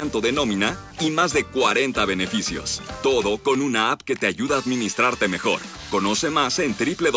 adelanto de nómina y más de 40 beneficios. Todo con una app que te ayuda a administrarte mejor. Conoce más en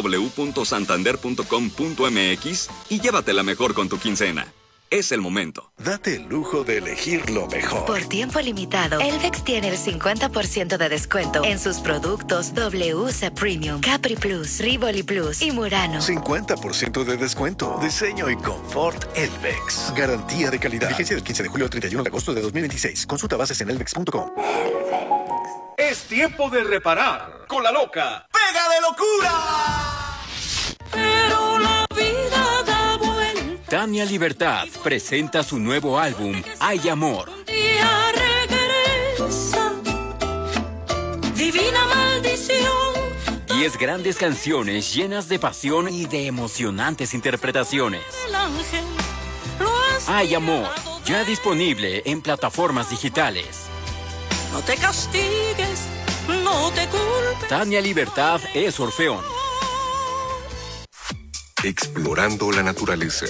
www.santander.com.mx y llévatela mejor con tu quincena. Es el momento. Date el lujo de elegir lo mejor. Por tiempo limitado, Elvex tiene el 50% de descuento en sus productos WC Premium, Capri Plus, Rivoli Plus y Murano. 50% de descuento. Diseño y confort Elvex. Garantía de calidad. Vigencia del 15 de julio al 31 de agosto de 2026. Consulta bases en elvex.com. Es tiempo de reparar con la loca. ¡Pega de locura! Pero la vida da vuelta. Tania Libertad presenta su nuevo álbum, Hay Amor. Día regresa, divina maldición. 10 grandes canciones llenas de pasión y de emocionantes interpretaciones. El ángel lo Hay Amor, ya disponible en plataformas digitales. No te castigues, no te culpes. Tania Libertad es Orfeón. Explorando la naturaleza.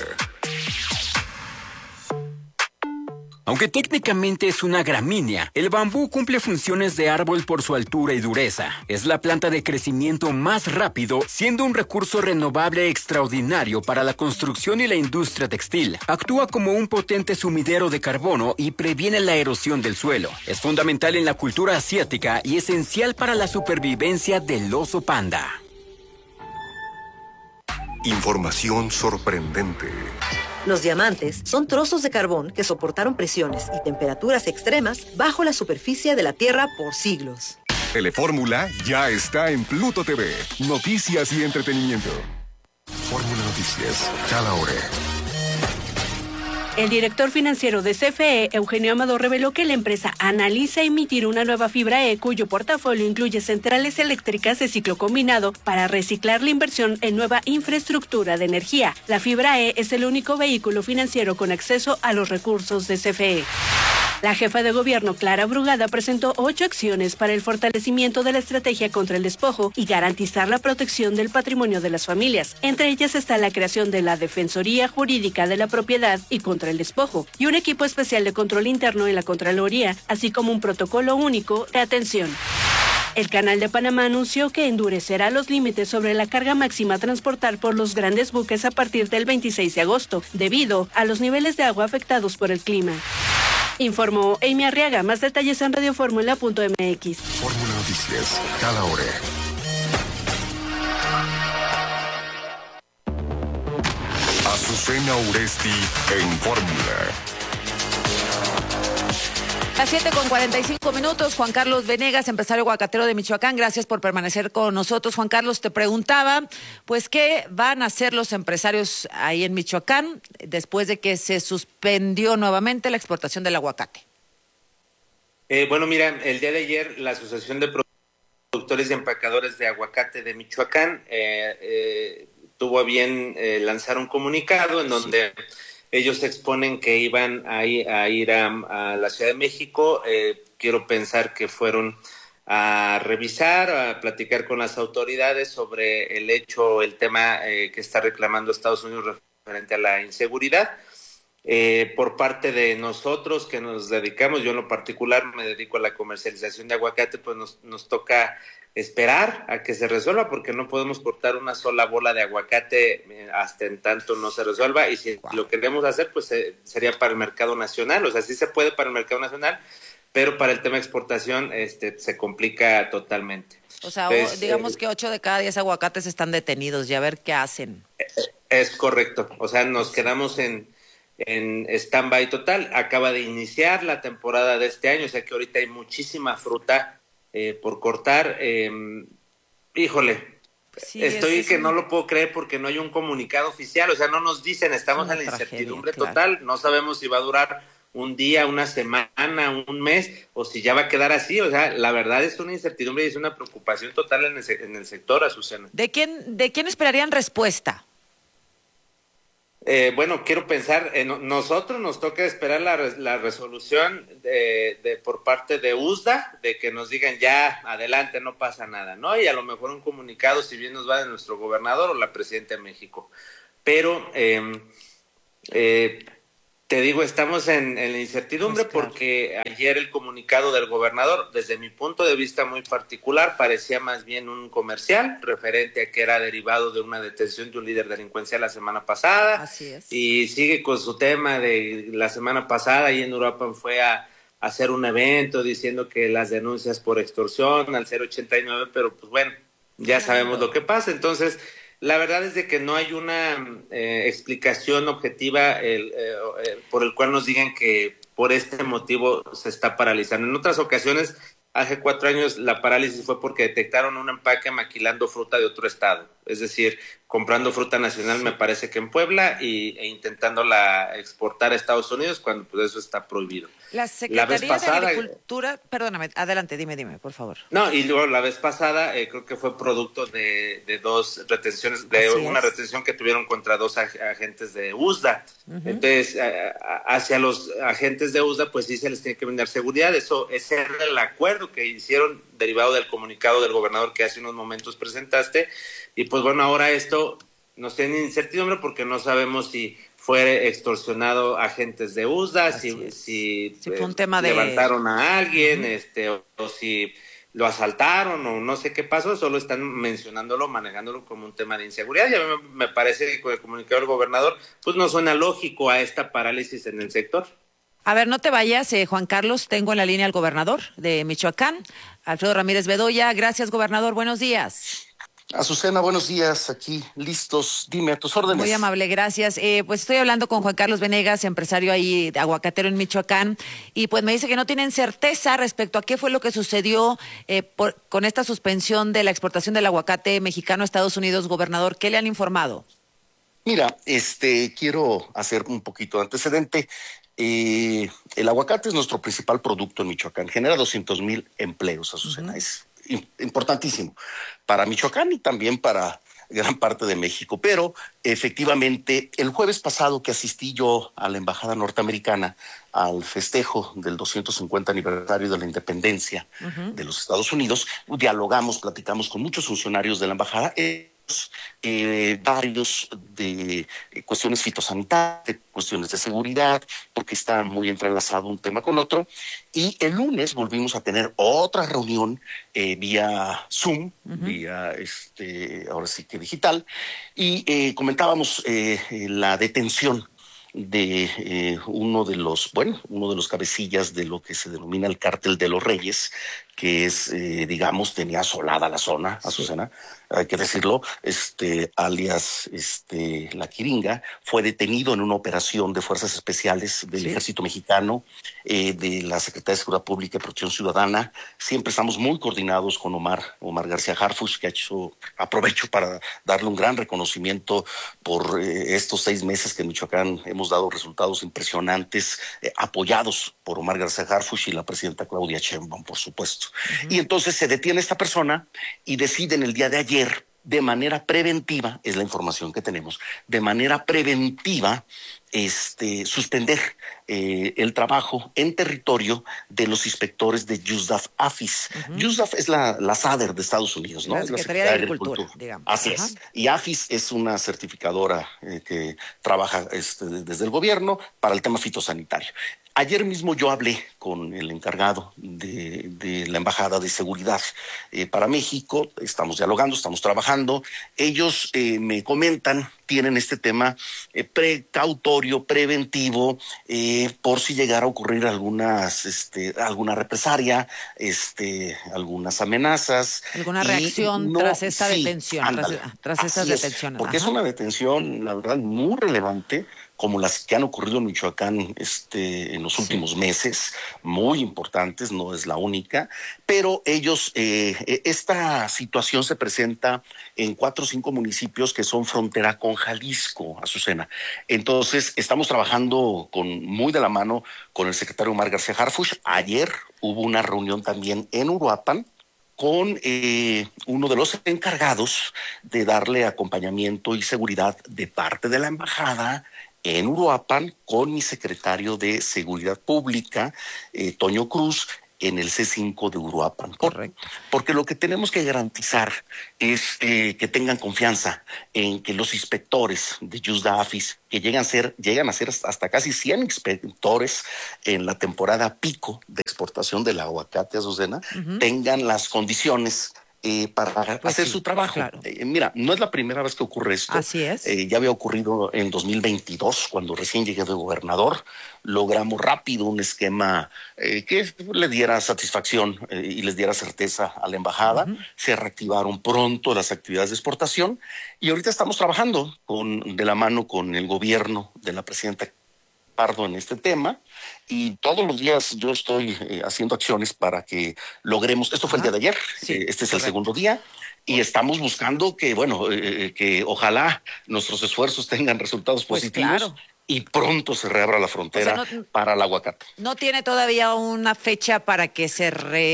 Aunque técnicamente es una gramínea, el bambú cumple funciones de árbol por su altura y dureza. Es la planta de crecimiento más rápido, siendo un recurso renovable extraordinario para la construcción y la industria textil. Actúa como un potente sumidero de carbono y previene la erosión del suelo. Es fundamental en la cultura asiática y esencial para la supervivencia del oso panda. Información sorprendente. Los diamantes son trozos de carbón que soportaron presiones y temperaturas extremas bajo la superficie de la Tierra por siglos. Telefórmula ya está en Pluto TV. Noticias y entretenimiento. Fórmula Noticias, cada hora. El director financiero de CFE, Eugenio Amado, reveló que la empresa analiza emitir una nueva fibra E cuyo portafolio incluye centrales eléctricas de ciclo combinado para reciclar la inversión en nueva infraestructura de energía. La fibra E es el único vehículo financiero con acceso a los recursos de CFE. La jefa de gobierno, Clara Brugada, presentó 8 acciones para el fortalecimiento de la estrategia contra el despojo y garantizar la protección del patrimonio de las familias. Entre ellas está la creación de la Defensoría Jurídica de la Propiedad y contra el despojo y un equipo especial de control interno en la Contraloría, así como un protocolo único de atención. El Canal de Panamá anunció que endurecerá los límites sobre la carga máxima a transportar por los grandes buques a partir del 26 de agosto, debido a los niveles de agua afectados por el clima. Informó Amy Arriaga. Más detalles en radioformula.mx. Fórmula Noticias, cada hora. Azucena Uresti en Fórmula. Las 7:45. Juan Carlos Venegas, empresario aguacatero de Michoacán, gracias por permanecer con nosotros. Juan Carlos, te preguntaba, pues, ¿qué van a hacer los empresarios ahí en Michoacán después de que se suspendió nuevamente la exportación del aguacate? Bueno, mira, el día de ayer la Asociación de Productores y Empacadores de Aguacate de Michoacán tuvo a bien lanzar un comunicado en donde ellos exponen que iban a ir a la Ciudad de México. Quiero pensar que fueron a revisar, a platicar con las autoridades sobre el tema que está reclamando Estados Unidos referente a la inseguridad. Por parte de nosotros que nos dedicamos, yo en lo particular me dedico a la comercialización de aguacate, pues nos toca esperar a que se resuelva, porque no podemos cortar una sola bola de aguacate hasta en tanto no se resuelva, y si lo queremos hacer, pues sería para el mercado nacional. O sea, sí se puede para el mercado nacional, pero para el tema de exportación se complica totalmente. O sea, Entonces, digamos que 8 de cada 10 aguacates están detenidos, y a ver qué hacen. Es correcto, o sea, nos quedamos en stand-by total. Acaba de iniciar la temporada de este año, o sea que ahorita hay muchísima fruta por cortar. Híjole, sí, estoy que no lo puedo creer porque no hay un comunicado oficial, o sea, no nos dicen, estamos en la incertidumbre total, no sabemos si va a durar un día, una semana, un mes, o si ya va a quedar así. O sea, la verdad es una incertidumbre y es una preocupación total en el sector, Azucena. ¿De quién esperarían respuesta? Bueno, quiero pensar, nosotros nos toca esperar la resolución por parte de USDA, de que nos digan ya, adelante, no pasa nada, ¿no? Y a lo mejor un comunicado, si bien nos va de nuestro gobernador o la presidenta de México. Pero Te digo, estamos en la incertidumbre Pues claro. porque ayer el comunicado del gobernador, desde mi punto de vista muy particular, parecía más bien un comercial referente a que era derivado de una detención de un líder delincuencial la semana pasada. Así es. Y sigue con su tema de la semana pasada y en Uruapan fue a hacer un evento diciendo que las denuncias por extorsión al 089, pero pues bueno, ya sabemos lo que pasa. Entonces, la verdad es de que no hay una explicación objetiva por el cual nos digan que por este motivo se está paralizando. En otras ocasiones, hace 4 años, la parálisis fue porque detectaron un empaque maquilando fruta de otro estado. Es decir, comprando fruta nacional, me parece que en Puebla, e intentándola exportar a Estados Unidos, cuando pues eso está prohibido. La Secretaría de Agricultura, perdóname, adelante, dime, por favor. No, y luego la vez pasada creo que fue producto de 2 retenciones, una retención que tuvieron contra 2 agentes de USDA. Entonces, hacia los agentes de USDA, pues sí se les tiene que brindar seguridad. Ese era el acuerdo que hicieron derivado del comunicado del gobernador que hace unos momentos presentaste. Y pues bueno, ahora esto nos tiene incertidumbre porque no sabemos si fue extorsionado agentes de USDA, si fue un tema levantaron a alguien, o si lo asaltaron o no sé qué pasó, solo están mencionándolo, manejándolo como un tema de inseguridad. Y a mí me parece que con el comunicado del gobernador, pues no suena lógico a esta parálisis en el sector. A ver, no te vayas, Juan Carlos, tengo en la línea al gobernador de Michoacán, Alfredo Ramírez Bedoya. Gracias, gobernador, buenos días. Azucena, buenos días, aquí listos, dime a tus órdenes. Muy amable, gracias. Pues estoy hablando con Juan Carlos Venegas, empresario ahí aguacatero en Michoacán, y pues me dice que no tienen certeza respecto a qué fue lo que sucedió con esta suspensión de la exportación del aguacate mexicano a Estados Unidos. Gobernador, ¿qué le han informado? Mira, quiero hacer un poquito de antecedente. El aguacate es nuestro principal producto en Michoacán, genera 200,000 empleos, Azucena, es importantísimo para Michoacán y también para gran parte de México. Pero efectivamente, el jueves pasado que asistí yo a la Embajada Norteamericana al festejo del 250 aniversario de la independencia de los Estados Unidos, dialogamos, platicamos con muchos funcionarios de la embajada, varios de cuestiones fitosanitarias, de cuestiones de seguridad, porque está muy entrelazado un tema con otro. Y el lunes volvimos a tener otra reunión vía Zoom, vía ahora sí que digital, y comentábamos la detención de uno de los cabecillas de lo que se denomina el Cártel de los Reyes, que es, tenía asolada la zona, Azucena, hay que decirlo, alias La Quiringa, fue detenido en una operación de fuerzas especiales del Ejército Mexicano, de la Secretaría de Seguridad Pública y Protección Ciudadana. Siempre estamos muy coordinados con Omar García Harfuch, que aprovecho para darle un gran reconocimiento por estos 6 meses que en Michoacán hemos dado resultados impresionantes, apoyados por Omar García Harfuch y la presidenta Claudia Sheinbaum, por supuesto. Y entonces se detiene esta persona y deciden el día de ayer, de manera preventiva, es la información que tenemos, de manera preventiva, suspender el trabajo en territorio de los inspectores de USDAF AFIS. USDAF es la SADER de Estados Unidos, ¿no? La Secretaría de Agricultura, digamos. Así es. Y AFIS es una certificadora que trabaja desde el gobierno para el tema fitosanitario. Ayer mismo yo hablé con el encargado de la Embajada de Seguridad para México. Estamos dialogando, estamos trabajando. Ellos me comentan, tienen este tema precautorio, preventivo, por si llegara a ocurrir alguna represalia, algunas amenazas. ¿Alguna reacción tras esta detención? Tras estas detenciones. Porque es una detención, la verdad, muy relevante, como las que han ocurrido en Michoacán en los últimos meses, muy importantes, no es la única, pero ellos, esta situación se presenta en 4 o 5 municipios que son frontera con Jalisco, Azucena. Entonces, estamos trabajando muy de la mano con el secretario Omar García Harfuch. Ayer hubo una reunión también en Uruapan con uno de los encargados de darle acompañamiento y seguridad de parte de la embajada en Uruapan, con mi secretario de Seguridad Pública, Toño Cruz, en el C5 de Uruapan. Correcto. Porque lo que tenemos que garantizar es que tengan confianza en que los inspectores de JUSDAFIS, que llegan a ser hasta casi 100 inspectores en la temporada pico de exportación del aguacate, Azucena, tengan las condiciones para hacer su trabajo. Claro. Mira, no es la primera vez que ocurre esto. Así es. Ya había ocurrido en 2022, cuando recién llegué de gobernador. Logramos rápido un esquema que le diera satisfacción y les diera certeza a la embajada. Se reactivaron pronto las actividades de exportación y ahorita estamos trabajando de la mano con el gobierno de la presidenta Pardo en este tema, y todos los días yo estoy haciendo acciones para que logremos. Esto fue el día de ayer, este es el segundo día, y estamos buscando que, que ojalá nuestros esfuerzos tengan resultados positivos. Claro. Y pronto se reabra la frontera para el aguacate. ¿No tiene todavía una fecha para que se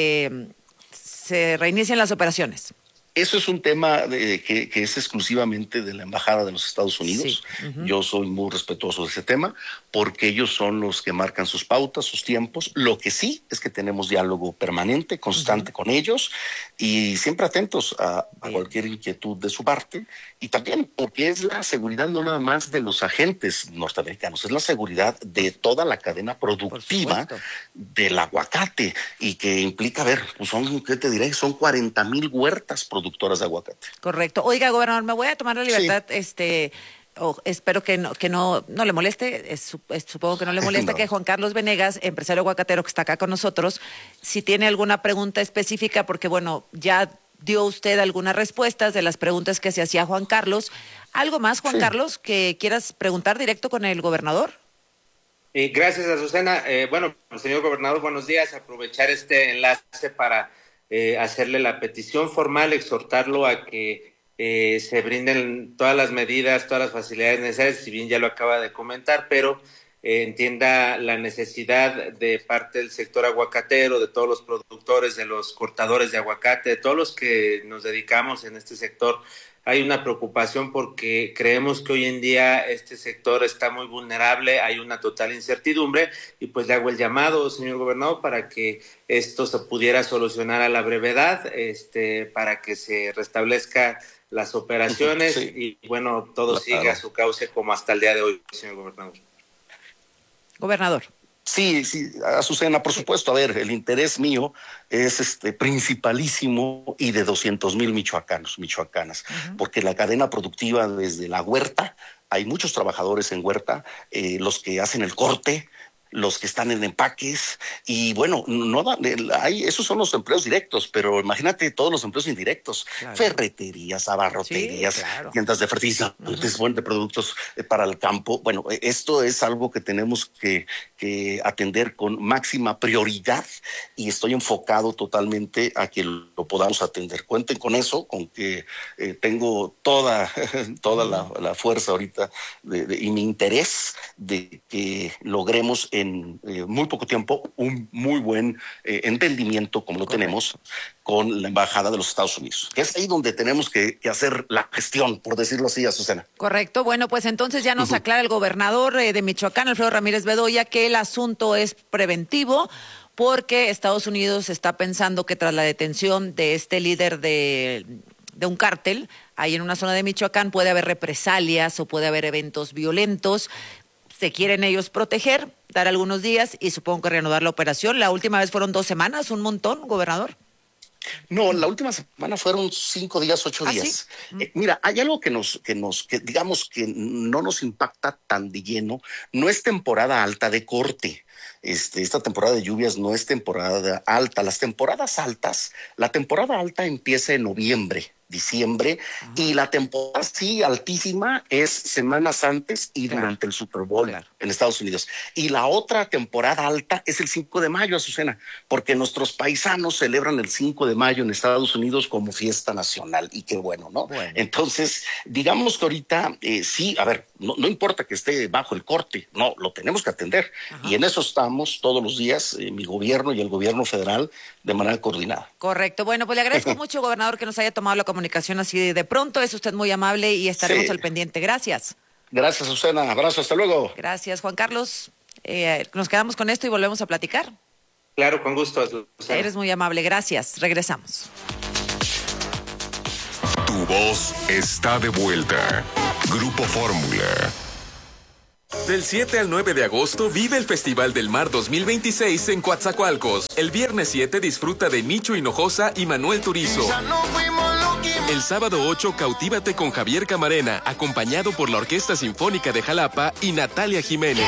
reinicien las operaciones? Eso es un tema que es exclusivamente de la Embajada de los Estados Unidos. Sí. Yo soy muy respetuoso de ese tema porque ellos son los que marcan sus pautas, sus tiempos. Lo que sí es que tenemos diálogo permanente, constante con ellos y siempre atentos a cualquier inquietud de su parte. Y también porque es la seguridad no nada más de los agentes norteamericanos, es la seguridad de toda la cadena productiva del aguacate y que implica, ¿qué te diré? Son 40,000 huertas productoras de aguacate. Correcto. Oiga, gobernador, me voy a tomar la libertad, espero que no le moleste, supongo que no le molesta que Juan Carlos Venegas, empresario aguacatero que está acá con nosotros, si tiene alguna pregunta específica, porque ya dio usted algunas respuestas de las preguntas que se hacía Juan Carlos. ¿Algo más, Juan Carlos, que quieras preguntar directo con el gobernador? Gracias, Azucena. Señor gobernador, buenos días. Aprovechar este enlace para hacerle la petición formal, exhortarlo a que se brinden todas las medidas, todas las facilidades necesarias, si bien ya lo acaba de comentar, pero entienda la necesidad de parte del sector aguacatero, de todos los productores, de los cortadores de aguacate, de todos los que nos dedicamos en este sector. Hay una preocupación porque creemos que hoy en día este sector está muy vulnerable, hay una total incertidumbre y pues le hago el llamado, señor gobernador, para que esto se pudiera solucionar a la brevedad, para que se restablezca las operaciones y todo siga su cauce como hasta el día de hoy, señor gobernador. Gobernador. Sí, Azucena, por supuesto. El interés mío es principalísimo y de 200,000 michoacanas, porque la cadena productiva desde la huerta, hay muchos trabajadores en huerta, los que hacen el corte, los que están en empaques, y esos son los empleos directos, pero imagínate todos los empleos indirectos, ferreterías, abarroterías, tiendas de fertilizantes, de productos para el campo. Esto es algo que tenemos que atender con máxima prioridad y estoy enfocado totalmente a que lo podamos atender. Cuenten con eso, con que tengo toda la fuerza ahorita y mi interés de que logremos en muy poco tiempo un muy buen entendimiento, como lo tenemos con la Embajada de los Estados Unidos. Es ahí donde tenemos que hacer la gestión, por decirlo así, Azucena. Correcto. Bueno, pues entonces ya nos aclara el gobernador de Michoacán, Alfredo Ramírez Bedoya, que el asunto es preventivo, porque Estados Unidos está pensando que tras la detención de este líder de un cártel, ahí en una zona de Michoacán puede haber represalias o puede haber eventos violentos. Se quieren ellos proteger, dar algunos días y supongo que reanudar la operación. La última vez fueron 2 semanas, un montón, gobernador. No, la última semana fueron 5 días, 8 días. ¿Sí? Mira, hay algo que digamos que no nos impacta tan de lleno. No es temporada alta de corte. Esta temporada de lluvias no es temporada alta. La temporada alta empieza en noviembre, diciembre, y la temporada altísima es semanas antes y durante el Super Bowl en Estados Unidos. Y la otra temporada alta es el 5 de mayo, Azucena, porque nuestros paisanos celebran el 5 de mayo en Estados Unidos como fiesta nacional, y qué bueno, ¿no? Entonces, digamos que ahorita no importa que esté bajo el corte, no, lo tenemos que atender. Y en eso estamos todos los días, mi gobierno y el gobierno federal, de manera coordinada. Correcto. Bueno, pues le agradezco mucho, gobernador, que nos haya tomado la comunicación así de pronto. Es usted muy amable y estaremos al pendiente. Gracias. Gracias, Susana. Abrazo, hasta luego. Gracias, Juan Carlos. Nos quedamos con esto y volvemos a platicar. Claro, con gusto. Susana. Eres muy amable, gracias. Regresamos. Tu voz está de vuelta. Grupo Fórmula. Del 7 al 9 de agosto vive el Festival del Mar 2026 en Coatzacoalcos. El viernes 7 disfruta de Micho Hinojosa y Manuel Turizo. El sábado 8 cautívate con Javier Camarena, acompañado por la Orquesta Sinfónica de Jalapa y Natalia Jiménez.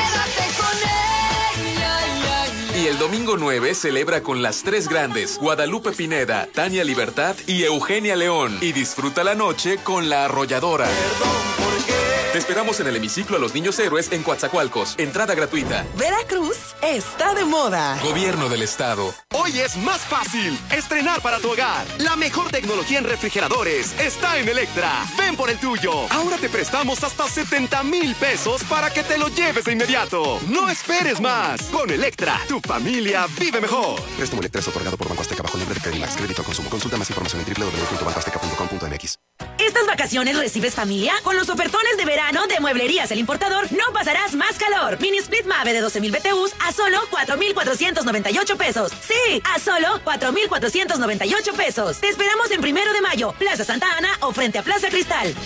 Y el domingo 9 celebra con las tres grandes, Guadalupe Pineda, Tania Libertad y Eugenia León. Y disfruta la noche con La Arrolladora. Te esperamos en el hemiciclo a los Niños Héroes en Coatzacoalcos. Entrada gratuita. Veracruz está de moda. Gobierno del Estado. Hoy es más fácil estrenar para tu hogar. La mejor tecnología en refrigeradores está en Electra. Ven por el tuyo. Ahora te prestamos hasta 70,000 pesos para que te lo lleves de inmediato. No esperes más. Con Electra, tu familia vive mejor. Préstamo Electra es otorgado por Banco Azteca bajo nombre de Credimax. Crédito al consumo. Consulta más información en www.bancoazteca.com.mx. ¿Estas vacaciones recibes familia? Con los ofertones de verano de Mueblerías El Importador no pasarás más calor. Mini Split Mave de 12,000 BTUs a solo 4,498 pesos. Sí, a solo 4,498 pesos. Te esperamos en 1 de mayo, Plaza Santa Ana o frente a Plaza Cristal.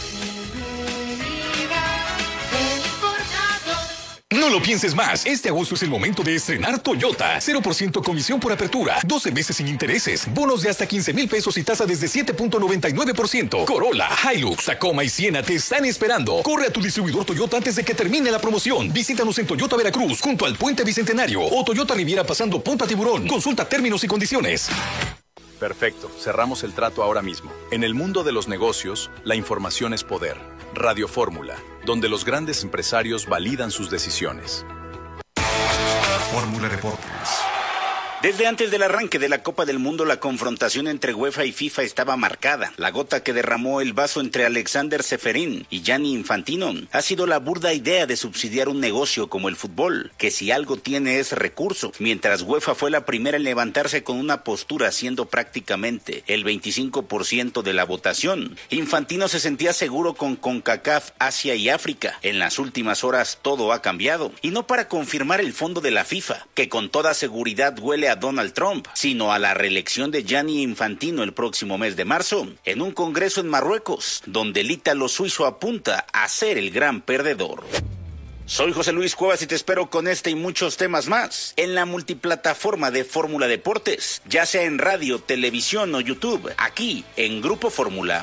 No lo pienses más. Este agosto es el momento de estrenar Toyota. 0% comisión por apertura, 12 meses sin intereses, bonos de hasta 15,000 pesos y tasa desde 7.99%. Corolla, Hilux, Tacoma y Siena te están esperando. Corre a tu distribuidor Toyota antes de que termine la promoción. Visítanos en Toyota Veracruz, junto al Puente Bicentenario, o Toyota Riviera pasando Punta Tiburón. Consulta términos y condiciones. Perfecto, cerramos el trato ahora mismo. En el mundo de los negocios, la información es poder. Radio Fórmula, donde los grandes empresarios validan sus decisiones. Fórmula Deportes. Desde antes del arranque de la Copa del Mundo, la confrontación entre UEFA y FIFA estaba marcada. La gota que derramó el vaso entre Alexander Ceferín y Gianni Infantino ha sido la burda idea de subsidiar un negocio como el fútbol, que si algo tiene es recurso, mientras UEFA fue la primera en levantarse con una postura siendo prácticamente el 25% de la votación. Infantino se sentía seguro con CONCACAF, Asia y África. En las últimas horas todo ha cambiado, y no para confirmar el fondo de la FIFA, que con toda seguridad huele a Donald Trump, sino a la reelección de Gianni Infantino el próximo mes de marzo, en un congreso en Marruecos, donde el ítalo suizo apunta a ser el gran perdedor. Soy José Luis Cuevas y te espero con este y muchos temas más en la multiplataforma de Fórmula Deportes, ya sea en radio, televisión o YouTube, aquí en Grupo Fórmula.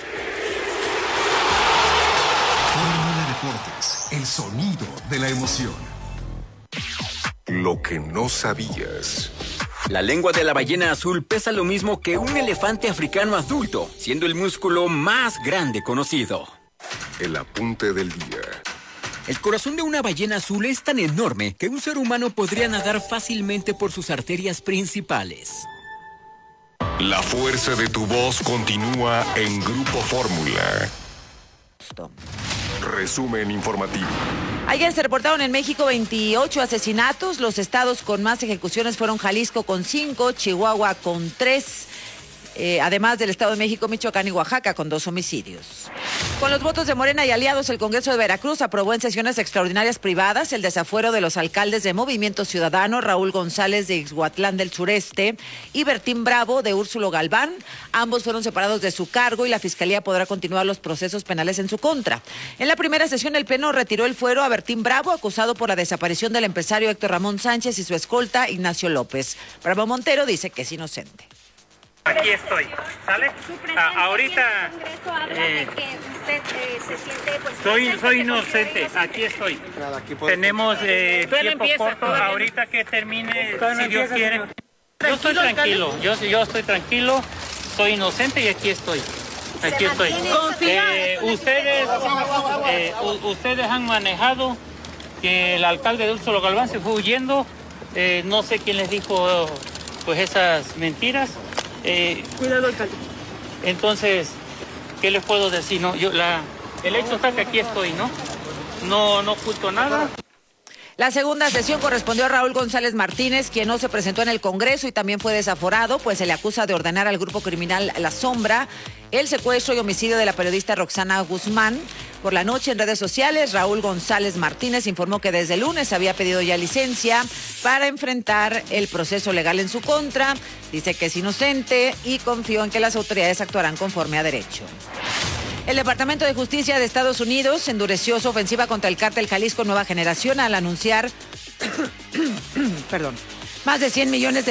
Fórmula Deportes, el sonido de la emoción. Lo que no sabías. La lengua de la ballena azul pesa lo mismo que un elefante africano adulto, siendo el músculo más grande conocido. El apunte del día. El corazón de una ballena azul es tan enorme que un ser humano podría nadar fácilmente por sus arterias principales. La fuerza de tu voz continúa en Grupo Fórmula. Resumen informativo. Ayer se reportaron en México 28 asesinatos. Los estados con más ejecuciones fueron Jalisco con 5, Chihuahua con 3, además del Estado de México, Michoacán y Oaxaca con 2 homicidios. Con los votos de Morena y aliados, el Congreso de Veracruz aprobó en sesiones extraordinarias privadas el desafuero de los alcaldes de Movimiento Ciudadano, Raúl González de Ixhuatlán del Sureste y Bertín Bravo de Úrsulo Galván. Ambos fueron separados de su cargo y la Fiscalía podrá continuar los procesos penales en su contra. En la primera sesión, el Pleno retiró el fuero a Bertín Bravo, acusado por la desaparición del empresario Héctor Ramón Sánchez y su escolta Ignacio López. Bravo Montero dice que es inocente. Aquí estoy, ¿sale? Ahorita soy inocente, aquí estoy. Tenemos tiempo corto, ahorita que termine, si Dios quiere. Yo estoy tranquilo, yo estoy tranquilo, soy inocente y aquí estoy. Aquí estoy. Ustedes han manejado que el alcalde de Úrsulo Galván se fue huyendo. No sé quién les dijo pues esas mentiras. Cuidado, alcalde. Entonces, ¿qué les puedo decir? No, el hecho está que aquí estoy, ¿no? No oculto nada. La segunda sesión correspondió a Raúl González Martínez, quien no se presentó en el Congreso y también fue desaforado, pues se le acusa de ordenar al grupo criminal La Sombra el secuestro y homicidio de la periodista Roxana Guzmán. Por la noche en redes sociales, Raúl González Martínez informó que desde el lunes había pedido ya licencia para enfrentar el proceso legal en su contra. Dice que es inocente y confió en que las autoridades actuarán conforme a derecho. El Departamento de Justicia de Estados Unidos endureció su ofensiva contra el cártel Jalisco Nueva Generación al anunciar más de $100 millones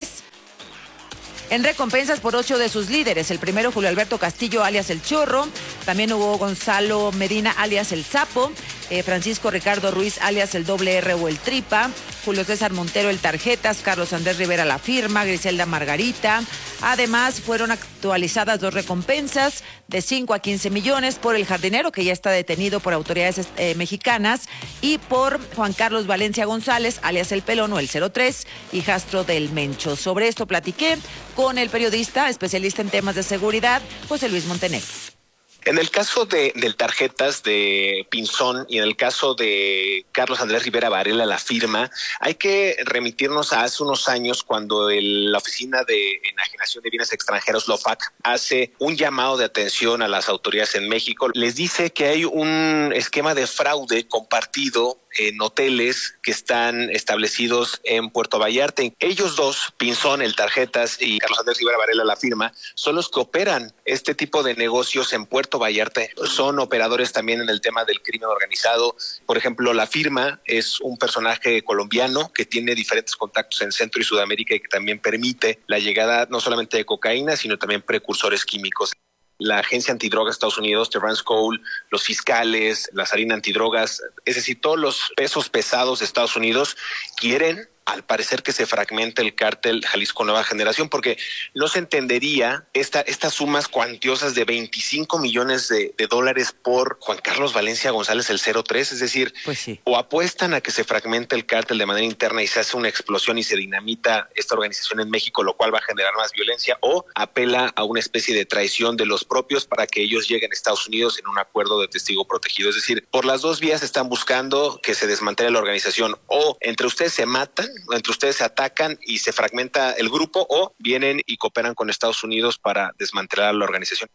en recompensas por 8 de sus líderes. El primero, Julio Alberto Castillo, alias El Chorro. También hubo Gonzalo Medina, alias El Sapo. Francisco Ricardo Ruiz, alias El Doble R o El Tripa. Julio César Montero, El Tarjetas. Carlos Andrés Rivera, La Firma. Griselda Margarita. Además, fueron actualizadas 2 recompensas de 5 a 15 millones por El Jardinero, que ya está detenido por autoridades mexicanas, y por Juan Carlos Valencia González, alias El Pelón o El 03, hijastro del Mencho. Sobre esto platiqué con el periodista especialista en temas de seguridad, José Luis Montenegro. En el caso del Tarjetas de Pinzón y en el caso de Carlos Andrés Rivera Varela, La Firma, hay que remitirnos a hace unos años cuando la Oficina de Enajenación de Bienes Extranjeros, LOFAC, hace un llamado de atención a las autoridades en México. Les dice que hay un esquema de fraude compartido en hoteles que están establecidos en Puerto Vallarta. Ellos dos, Pinzón, El Tarjetas y Carlos Andrés Rivera Varela, La Firma, son los que operan este tipo de negocios en Puerto Vallarta. Son operadores también en el tema del crimen organizado. Por ejemplo, La Firma es un personaje colombiano que tiene diferentes contactos en Centro y Sudamérica y que también permite la llegada no solamente de cocaína, sino también precursores químicos. La Agencia Antidrogas de Estados Unidos, Terrance Cole, los fiscales, la Sarina Antidrogas, es decir, todos los pesos pesados de Estados Unidos quieren, al parecer, que se fragmente el cártel Jalisco Nueva Generación, porque no se entendería estas sumas cuantiosas de $25 millones de dólares por Juan Carlos Valencia González, el 03, es decir, pues sí. O apuestan a que se fragmente el cártel de manera interna y se hace una explosión y se dinamita esta organización en México, lo cual va a generar más violencia, o apela a una especie de traición de los propios para que ellos lleguen a Estados Unidos en un acuerdo de testigo protegido. Es decir, por las dos vías están buscando que se desmantele la organización, o entre ustedes se matan, entre ustedes se atacan y se fragmenta el grupo, o vienen y cooperan con Estados Unidos para desmantelar la organización.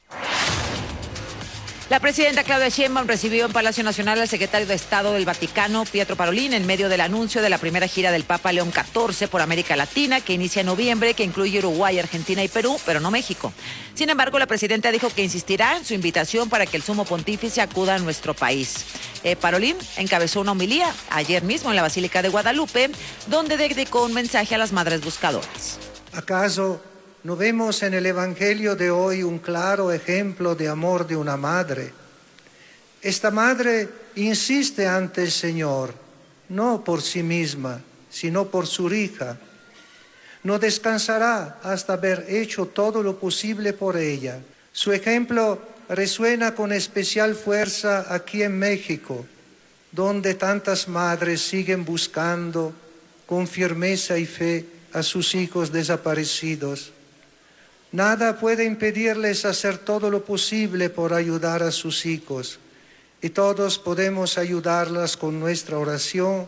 La presidenta Claudia Sheinbaum recibió en Palacio Nacional al secretario de Estado del Vaticano, Pietro Parolin, en medio del anuncio de la primera gira del Papa León XIV por América Latina, que inicia en noviembre, que incluye Uruguay, Argentina y Perú, pero no México. Sin embargo, la presidenta dijo que insistirá en su invitación para que el sumo pontífice acuda a nuestro país. Parolin encabezó una homilía ayer mismo en la Basílica de Guadalupe, donde dedicó un mensaje a las madres buscadoras. ¿Acaso no vemos en el Evangelio de hoy un claro ejemplo de amor de una madre? Esta madre insiste ante el Señor, no por sí misma, sino por su hija. No descansará hasta haber hecho todo lo posible por ella. Su ejemplo resuena con especial fuerza aquí en México, donde tantas madres siguen buscando con firmeza y fe a sus hijos desaparecidos. Nada puede impedirles hacer todo lo posible por ayudar a sus hijos, y todos podemos ayudarlas con nuestra oración.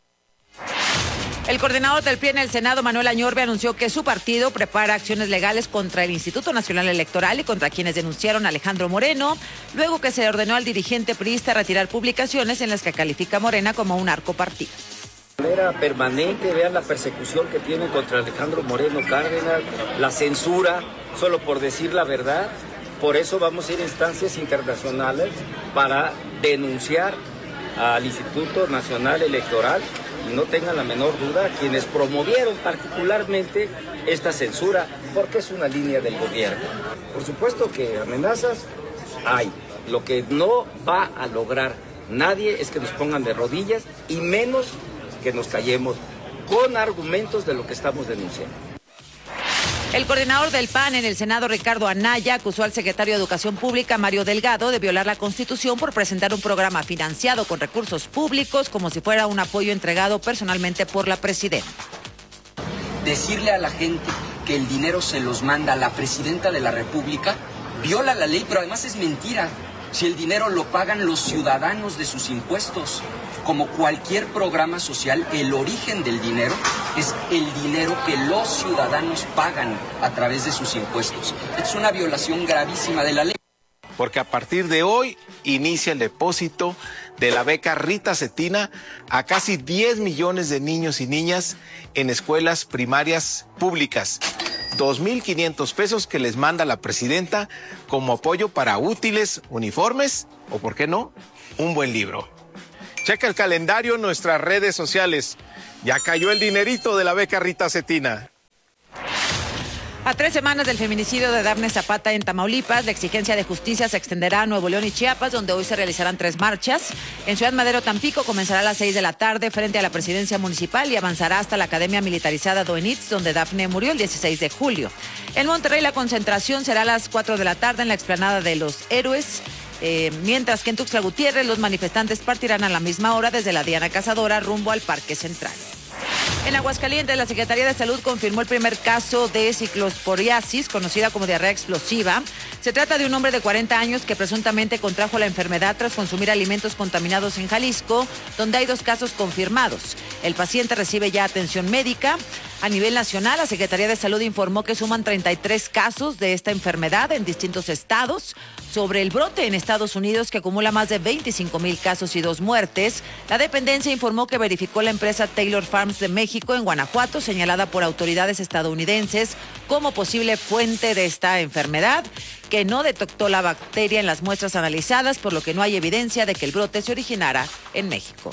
El coordinador del PRI en el Senado, Manuel Añorbe, anunció que su partido prepara acciones legales contra el Instituto Nacional Electoral y contra quienes denunciaron a Alejandro Moreno, luego que se le ordenó al dirigente priista retirar publicaciones en las que califica a Morena como un narcopartido. De manera permanente, vean la persecución que tienen contra Alejandro Moreno Cárdenas, la censura, solo por decir la verdad. Por eso vamos a ir a instancias internacionales para denunciar al Instituto Nacional Electoral, y no tengan la menor duda quienes promovieron particularmente esta censura, porque es una línea del gobierno. Por supuesto que amenazas hay. Lo que no va a lograr nadie es que nos pongan de rodillas, y menos que nos callemos con argumentos de lo que estamos denunciando. El coordinador del PAN en el Senado, Ricardo Anaya, acusó al secretario de Educación Pública, Mario Delgado, de violar la Constitución por presentar un programa financiado con recursos públicos como si fuera un apoyo entregado personalmente por la presidenta. Decirle a la gente que el dinero se los manda a la presidenta de la República viola la ley, pero además es mentira. Si el dinero lo pagan los ciudadanos de sus impuestos, como cualquier programa social, el origen del dinero es el dinero que los ciudadanos pagan a través de sus impuestos. Es una violación gravísima de la ley. Porque a partir de hoy inicia el depósito de la beca Rita Cetina a casi 10 millones de niños y niñas en escuelas primarias públicas. 2,500 pesos que les manda la presidenta como apoyo para útiles, uniformes o, ¿por qué no?, un buen libro. Checa el calendario en nuestras redes sociales. Ya cayó el dinerito de la beca Rita Cetina. A 3 semanas del feminicidio de Dafne Zapata en Tamaulipas, la exigencia de justicia se extenderá a Nuevo León y Chiapas, donde hoy se realizarán 3 marchas. En Ciudad Madero, Tampico, comenzará a las 6 de la tarde frente a la presidencia municipal y avanzará hasta la Academia Militarizada Doenitz, donde Dafne murió el 16 de julio. En Monterrey, la concentración será a las 4 de la tarde en la explanada de los Héroes. Mientras que en Tuxtla Gutiérrez, los manifestantes partirán a la misma hora desde la Diana Cazadora rumbo al Parque Central. En Aguascalientes, la Secretaría de Salud confirmó el primer caso de ciclosporiasis, conocida como diarrea explosiva. Se trata de un hombre de 40 años que presuntamente contrajo la enfermedad tras consumir alimentos contaminados en Jalisco, donde hay 2 casos confirmados. El paciente recibe ya atención médica. A nivel nacional, la Secretaría de Salud informó que suman 33 casos de esta enfermedad en distintos estados. Sobre el brote en Estados Unidos, que acumula más de 25,000 casos y 2 muertes, la dependencia informó que verificó la empresa Taylor Farms de México en Guanajuato, señalada por autoridades estadounidenses como posible fuente de esta enfermedad, que no detectó la bacteria en las muestras analizadas, por lo que no hay evidencia de que el brote se originara en México.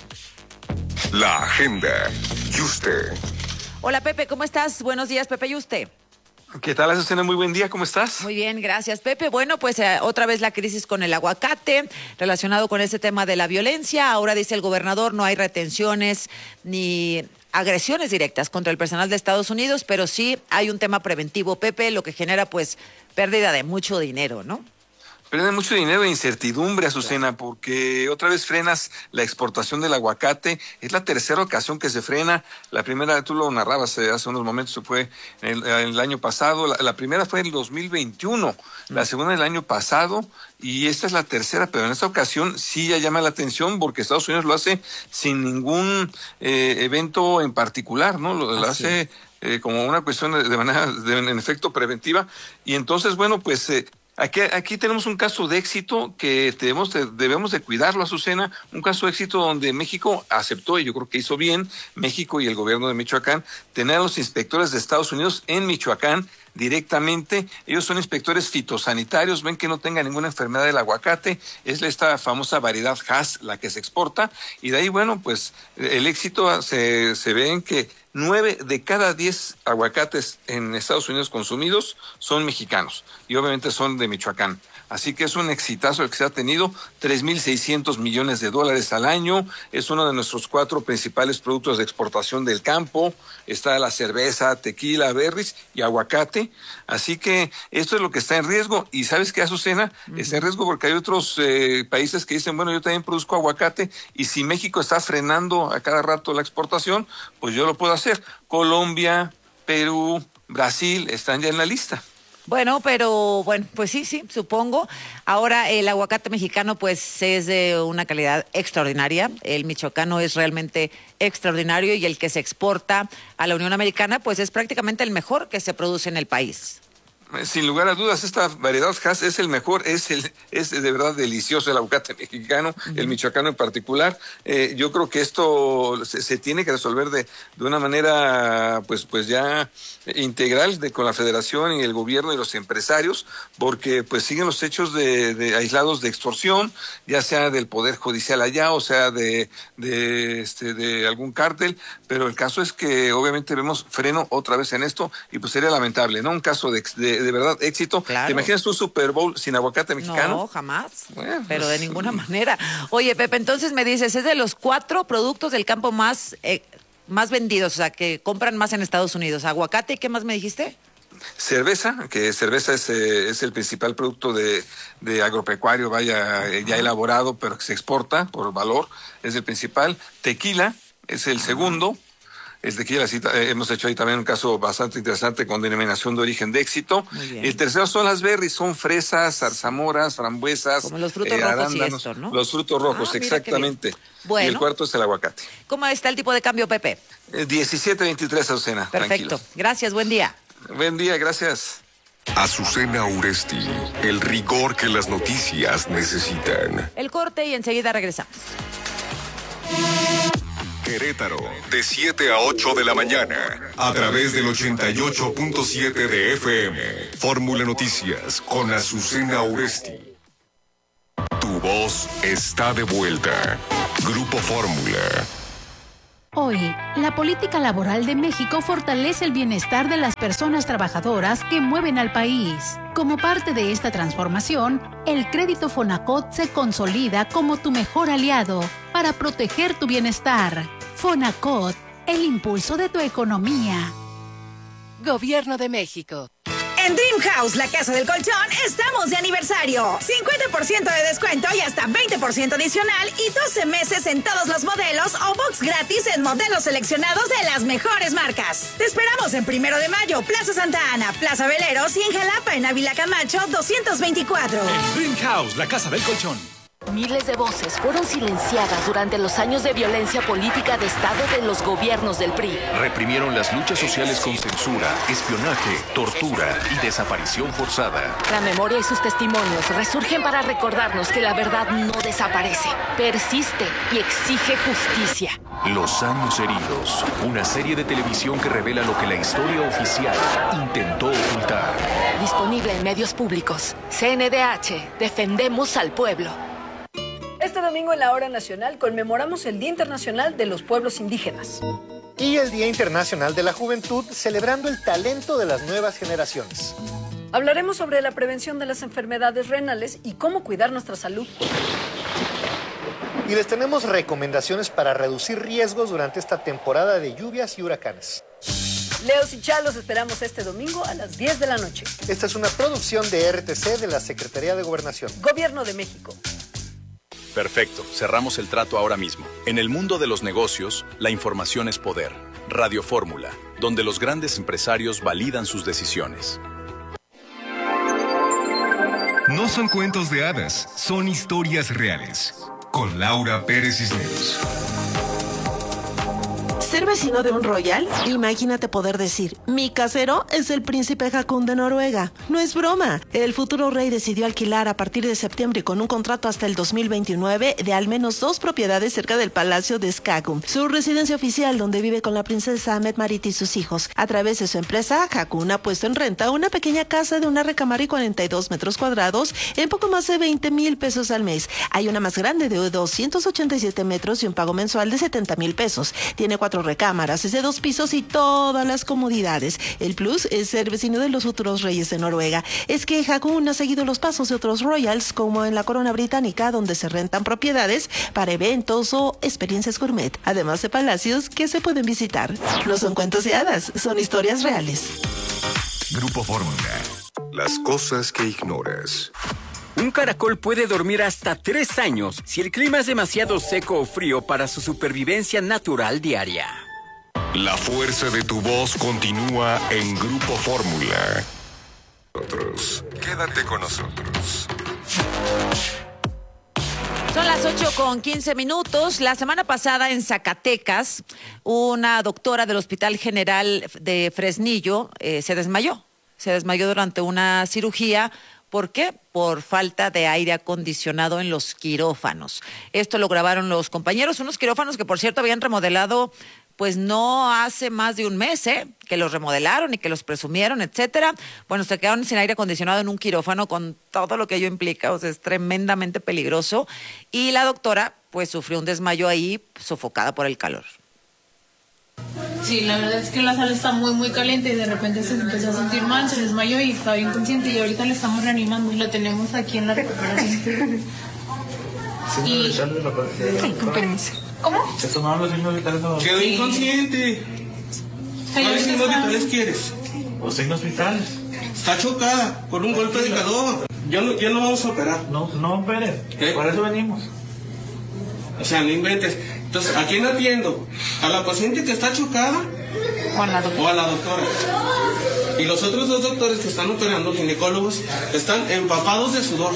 La agenda. Yuste. Hola Pepe, ¿cómo estás? Buenos días, Pepe Yuste. ¿Qué tal, Azucena? Muy buen día, ¿cómo estás? Muy bien, gracias, Pepe. Bueno, pues otra vez la crisis con el aguacate, relacionado con ese tema de la violencia. Ahora dice el gobernador, no hay retenciones ni agresiones directas contra el personal de Estados Unidos, pero sí hay un tema preventivo, Pepe, lo que genera pues pérdida de mucho dinero, ¿no? Pierde mucho dinero e incertidumbre, Azucena, porque otra vez frenas la exportación del aguacate. Es la tercera ocasión que se frena. La primera, tú lo narrabas hace unos momentos, fue el año pasado. La primera fue en el 2021, la segunda el año pasado, y esta es la tercera, pero en esta ocasión sí ya llama la atención porque Estados Unidos lo hace sin ningún evento en particular, ¿no? Lo hace como una cuestión de manera, en efecto, preventiva. Y entonces, bueno, pues Aquí tenemos un caso de éxito que debemos de cuidarlo, Azucena, un caso de éxito donde México aceptó, y yo creo que hizo bien, México y el gobierno de Michoacán, tener a los inspectores de Estados Unidos en Michoacán directamente. Ellos son inspectores fitosanitarios, ven que no tenga ninguna enfermedad del aguacate, es esta famosa variedad Hass la que se exporta, y de ahí, bueno, pues el éxito se ve en que 9 de cada 10 aguacates en Estados Unidos consumidos son mexicanos y obviamente son de Michoacán. Así que es un exitazo el que se ha tenido, 3,600 millones de dólares al año. Es uno de nuestros 4 principales productos de exportación del campo. Está la cerveza, tequila, berries y aguacate. Así que esto es lo que está en riesgo. ¿Y sabes qué, Azucena? Está en riesgo porque hay otros países que dicen, bueno, yo también produzco aguacate y si México está frenando a cada rato la exportación, pues yo lo puedo hacer. Colombia, Perú, Brasil están ya en la lista. Bueno, pero bueno, pues sí, supongo. Ahora el aguacate mexicano pues es de una calidad extraordinaria. El michoacano es realmente extraordinario y el que se exporta a la Unión Americana pues es prácticamente el mejor que se produce en el país. Sin lugar a dudas, esta variedad Hass es el mejor, es de verdad delicioso el aguacate mexicano, el michoacano en particular. Yo creo que esto se tiene que resolver de una manera pues ya integral con la Federación y el gobierno y los empresarios, porque pues siguen los hechos de aislados de extorsión, ya sea del Poder Judicial allá, o sea de algún cártel, pero el caso es que obviamente vemos freno otra vez en esto y pues sería lamentable, ¿no? Un caso de verdad éxito. Claro. ¿Te imaginas tú un Super Bowl sin aguacate mexicano? No, jamás. Bueno, pero de ninguna manera. Oye, Pepe, entonces me dices, es de los 4 productos del campo más vendidos, o sea, que compran más en Estados Unidos. Aguacate, ¿y qué más me dijiste? Cerveza, que cerveza es el principal producto de agropecuario, ya elaborado, pero que se exporta por valor, es el principal. Tequila es el segundo. Desde que la cita, hemos hecho ahí también un caso bastante interesante con denominación de origen de éxito. El tercero son las berries, son fresas, zarzamoras, frambuesas. Como los frutos rojos y esto, ¿no? Los frutos rojos, exactamente. Bueno. Y el cuarto es el aguacate. ¿Cómo está el tipo de cambio, Pepe? 17.23, Azucena. Perfecto. Tranquilos. Gracias, buen día. Buen día, gracias. Azucena Uresti, el rigor que las noticias necesitan. El corte y enseguida regresamos. Querétaro, de 7 a 8 de la mañana, a través del 88.7 de FM. Fórmula Noticias con Azucena Uresti. Tu voz está de vuelta. Grupo Fórmula. Hoy, la política laboral de México fortalece el bienestar de las personas trabajadoras que mueven al país. Como parte de esta transformación, el crédito Fonacot se consolida como tu mejor aliado para proteger tu bienestar. Fonacot, el impulso de tu economía. Gobierno de México. En Dream House, la casa del colchón, estamos de aniversario. 50% de descuento y hasta 20% adicional y 12 meses en todos los modelos o box gratis en modelos seleccionados de las mejores marcas. Te esperamos en 1 de Mayo, Plaza Santa Ana, Plaza Veleros y en Jalapa, en Ávila Camacho, 224. En Dream House, la casa del colchón. Miles de voces fueron silenciadas durante los años de violencia política de Estado de los gobiernos del PRI. Reprimieron las luchas sociales con censura, espionaje, tortura y desaparición forzada. La memoria y sus testimonios resurgen para recordarnos que la verdad no desaparece, persiste y exige justicia. Los años heridos, una serie de televisión que revela lo que la historia oficial intentó ocultar. Disponible en medios públicos. CNDH, defendemos al pueblo. Este domingo en la Hora Nacional conmemoramos el Día Internacional de los Pueblos Indígenas. Y el Día Internacional de la Juventud, celebrando el talento de las nuevas generaciones. Hablaremos sobre la prevención de las enfermedades renales y cómo cuidar nuestra salud. Y les tenemos recomendaciones para reducir riesgos durante esta temporada de lluvias y huracanes. Leos y Chalos esperamos este domingo a las 10 de la noche. Esta es una producción de RTC de la Secretaría de Gobernación. Gobierno de México. Perfecto, cerramos el trato ahora mismo. En el mundo de los negocios, la información es poder. Radio Fórmula, donde los grandes empresarios validan sus decisiones. No son cuentos de hadas, son historias reales. Con Laura Pérez Cisneros. ¿Ser vecino de un royal? Imagínate poder decir, mi casero es el príncipe Haakon de Noruega. No es broma. El futuro rey decidió alquilar a partir de septiembre con un contrato hasta el 2029 de al menos 2 propiedades cerca del Palacio de Skagun, su residencia oficial donde vive con la princesa Mette-Marit y sus hijos. A través de su empresa, Haakon ha puesto en renta una pequeña casa de una recámara y 42 metros cuadrados en poco más de 20,000 pesos al mes. Hay una más grande de 287 metros y un pago mensual de 70,000 pesos. Tiene 4 recámaras, es de 2 pisos y todas las comodidades. El plus es ser vecino de los futuros reyes de Noruega. Es que Haakon ha seguido los pasos de otros royals, como en la corona británica, donde se rentan propiedades para eventos o experiencias gourmet, además de palacios que se pueden visitar. No son cuentos de hadas, son historias reales. Grupo Fórmula. Las cosas que ignoras. Un caracol puede dormir hasta 3 años si el clima es demasiado seco o frío para su supervivencia natural diaria. La fuerza de tu voz continúa en Grupo Fórmula. Quédate con nosotros. Son las 8:15. La semana pasada en Zacatecas, una doctora del Hospital General de Fresnillo se desmayó. Se desmayó durante una cirugía. ¿Por qué? Por falta de aire acondicionado en los quirófanos. Esto lo grabaron los compañeros, unos quirófanos que por cierto habían remodelado pues no hace más de un mes, que los remodelaron y que los presumieron, etcétera. Bueno, se quedaron sin aire acondicionado en un quirófano con todo lo que ello implica, o sea, es tremendamente peligroso. Y la doctora pues sufrió un desmayo ahí, sofocada por el calor. Sí, la verdad es que la sala está muy, muy caliente y de repente se empezó a sentir mal, se desmayó y estaba inconsciente y ahorita le estamos reanimando y la tenemos aquí en la recuperación. Y... con permiso. ¿Cómo? Se tomaron los signos vitales. Quedó inconsciente. ¿Cuáles signos vitales quieres? Los signos vitales. Está chocada por un golpe de calor. Ya no vamos a operar. No operen. Por eso venimos. O sea, no inventes. Entonces, ¿a quién atiendo? A la paciente que está chocada O a la doctora. Y los otros 2 doctores que están operando, ginecólogos, están empapados de sudor.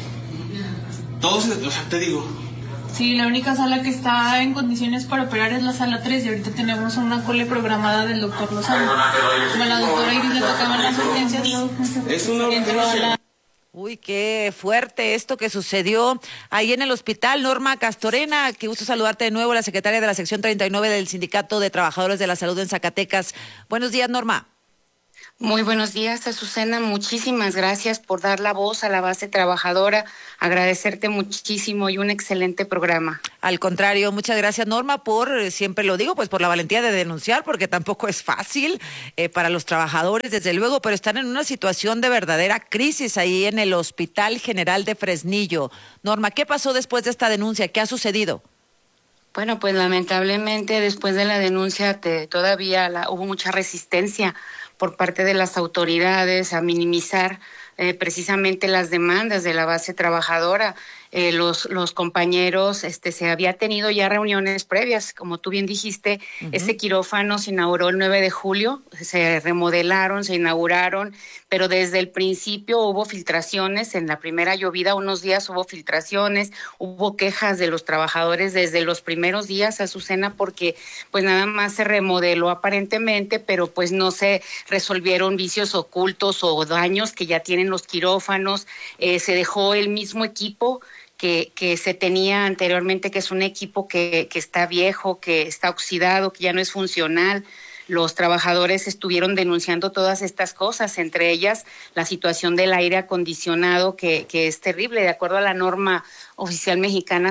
Todos, o sea, te digo. Sí, la única sala que está en condiciones para operar es la sala 3 y ahorita tenemos una cole programada del doctor Lozano. Como a la doctora Iris le tocaban las urgencias, es una urgencia. Uy, qué fuerte esto que sucedió ahí en el hospital. Norma Castorena, qué gusto saludarte de nuevo, la secretaria de la sección 39 del Sindicato de Trabajadores de la Salud en Zacatecas. Buenos días, Norma. Muy buenos días, Azucena. Muchísimas gracias por dar la voz a la base trabajadora. Agradecerte muchísimo y un excelente programa. Al contrario, muchas gracias, Norma, por, siempre lo digo, pues por la valentía de denunciar, porque tampoco es fácil para los trabajadores, desde luego, pero están en una situación de verdadera crisis ahí en el Hospital General de Fresnillo. Norma, ¿qué pasó después de esta denuncia? ¿Qué ha sucedido? Bueno, pues lamentablemente después de la denuncia todavía hubo mucha resistencia por parte de las autoridades a minimizar precisamente las demandas de la base trabajadora. Los compañeros, se había tenido ya reuniones previas, como tú bien dijiste. Ese quirófano se inauguró el 9 de julio, se remodelaron, se inauguraron, pero desde el principio hubo filtraciones. En la primera llovida, unos días hubo filtraciones, hubo quejas de los trabajadores desde los primeros días, Azucena, porque pues nada más se remodeló aparentemente, pero pues no se resolvieron vicios ocultos o daños que ya tienen los quirófanos. Se dejó el mismo equipo que se tenía anteriormente, que es un equipo que está viejo, que está oxidado, que ya no es funcional. Los trabajadores estuvieron denunciando todas estas cosas, entre ellas la situación del aire acondicionado, que es terrible. De acuerdo a la norma oficial mexicana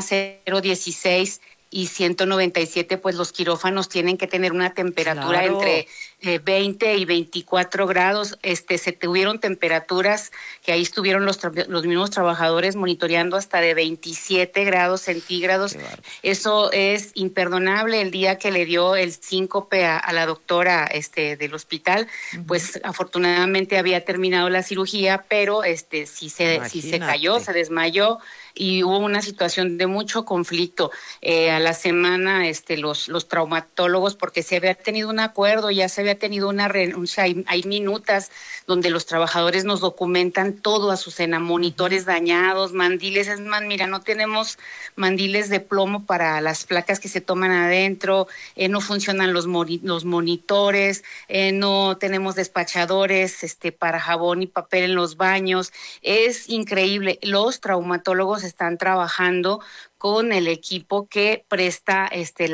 016 y 197, pues los quirófanos tienen que tener una temperatura entre 20 y 24 grados. Se tuvieron temperaturas que ahí estuvieron los mismos trabajadores monitoreando hasta de 27 grados centígrados. Eso es imperdonable. El día que le dio el síncope a la doctora del hospital, pues afortunadamente había terminado la cirugía, pero sí se cayó, se desmayó. Y hubo una situación de mucho conflicto. A la semana los traumatólogos, porque se había tenido un acuerdo, ya se había tenido una renuncia, hay minutas donde los trabajadores nos documentan todo, Azucena, monitores dañados, mandiles. Es más, mira, no tenemos mandiles de plomo para las placas que se toman adentro, no funcionan los monitores, no tenemos despachadores para jabón y papel en los baños. Es increíble. Los traumatólogos están trabajando con el equipo que presta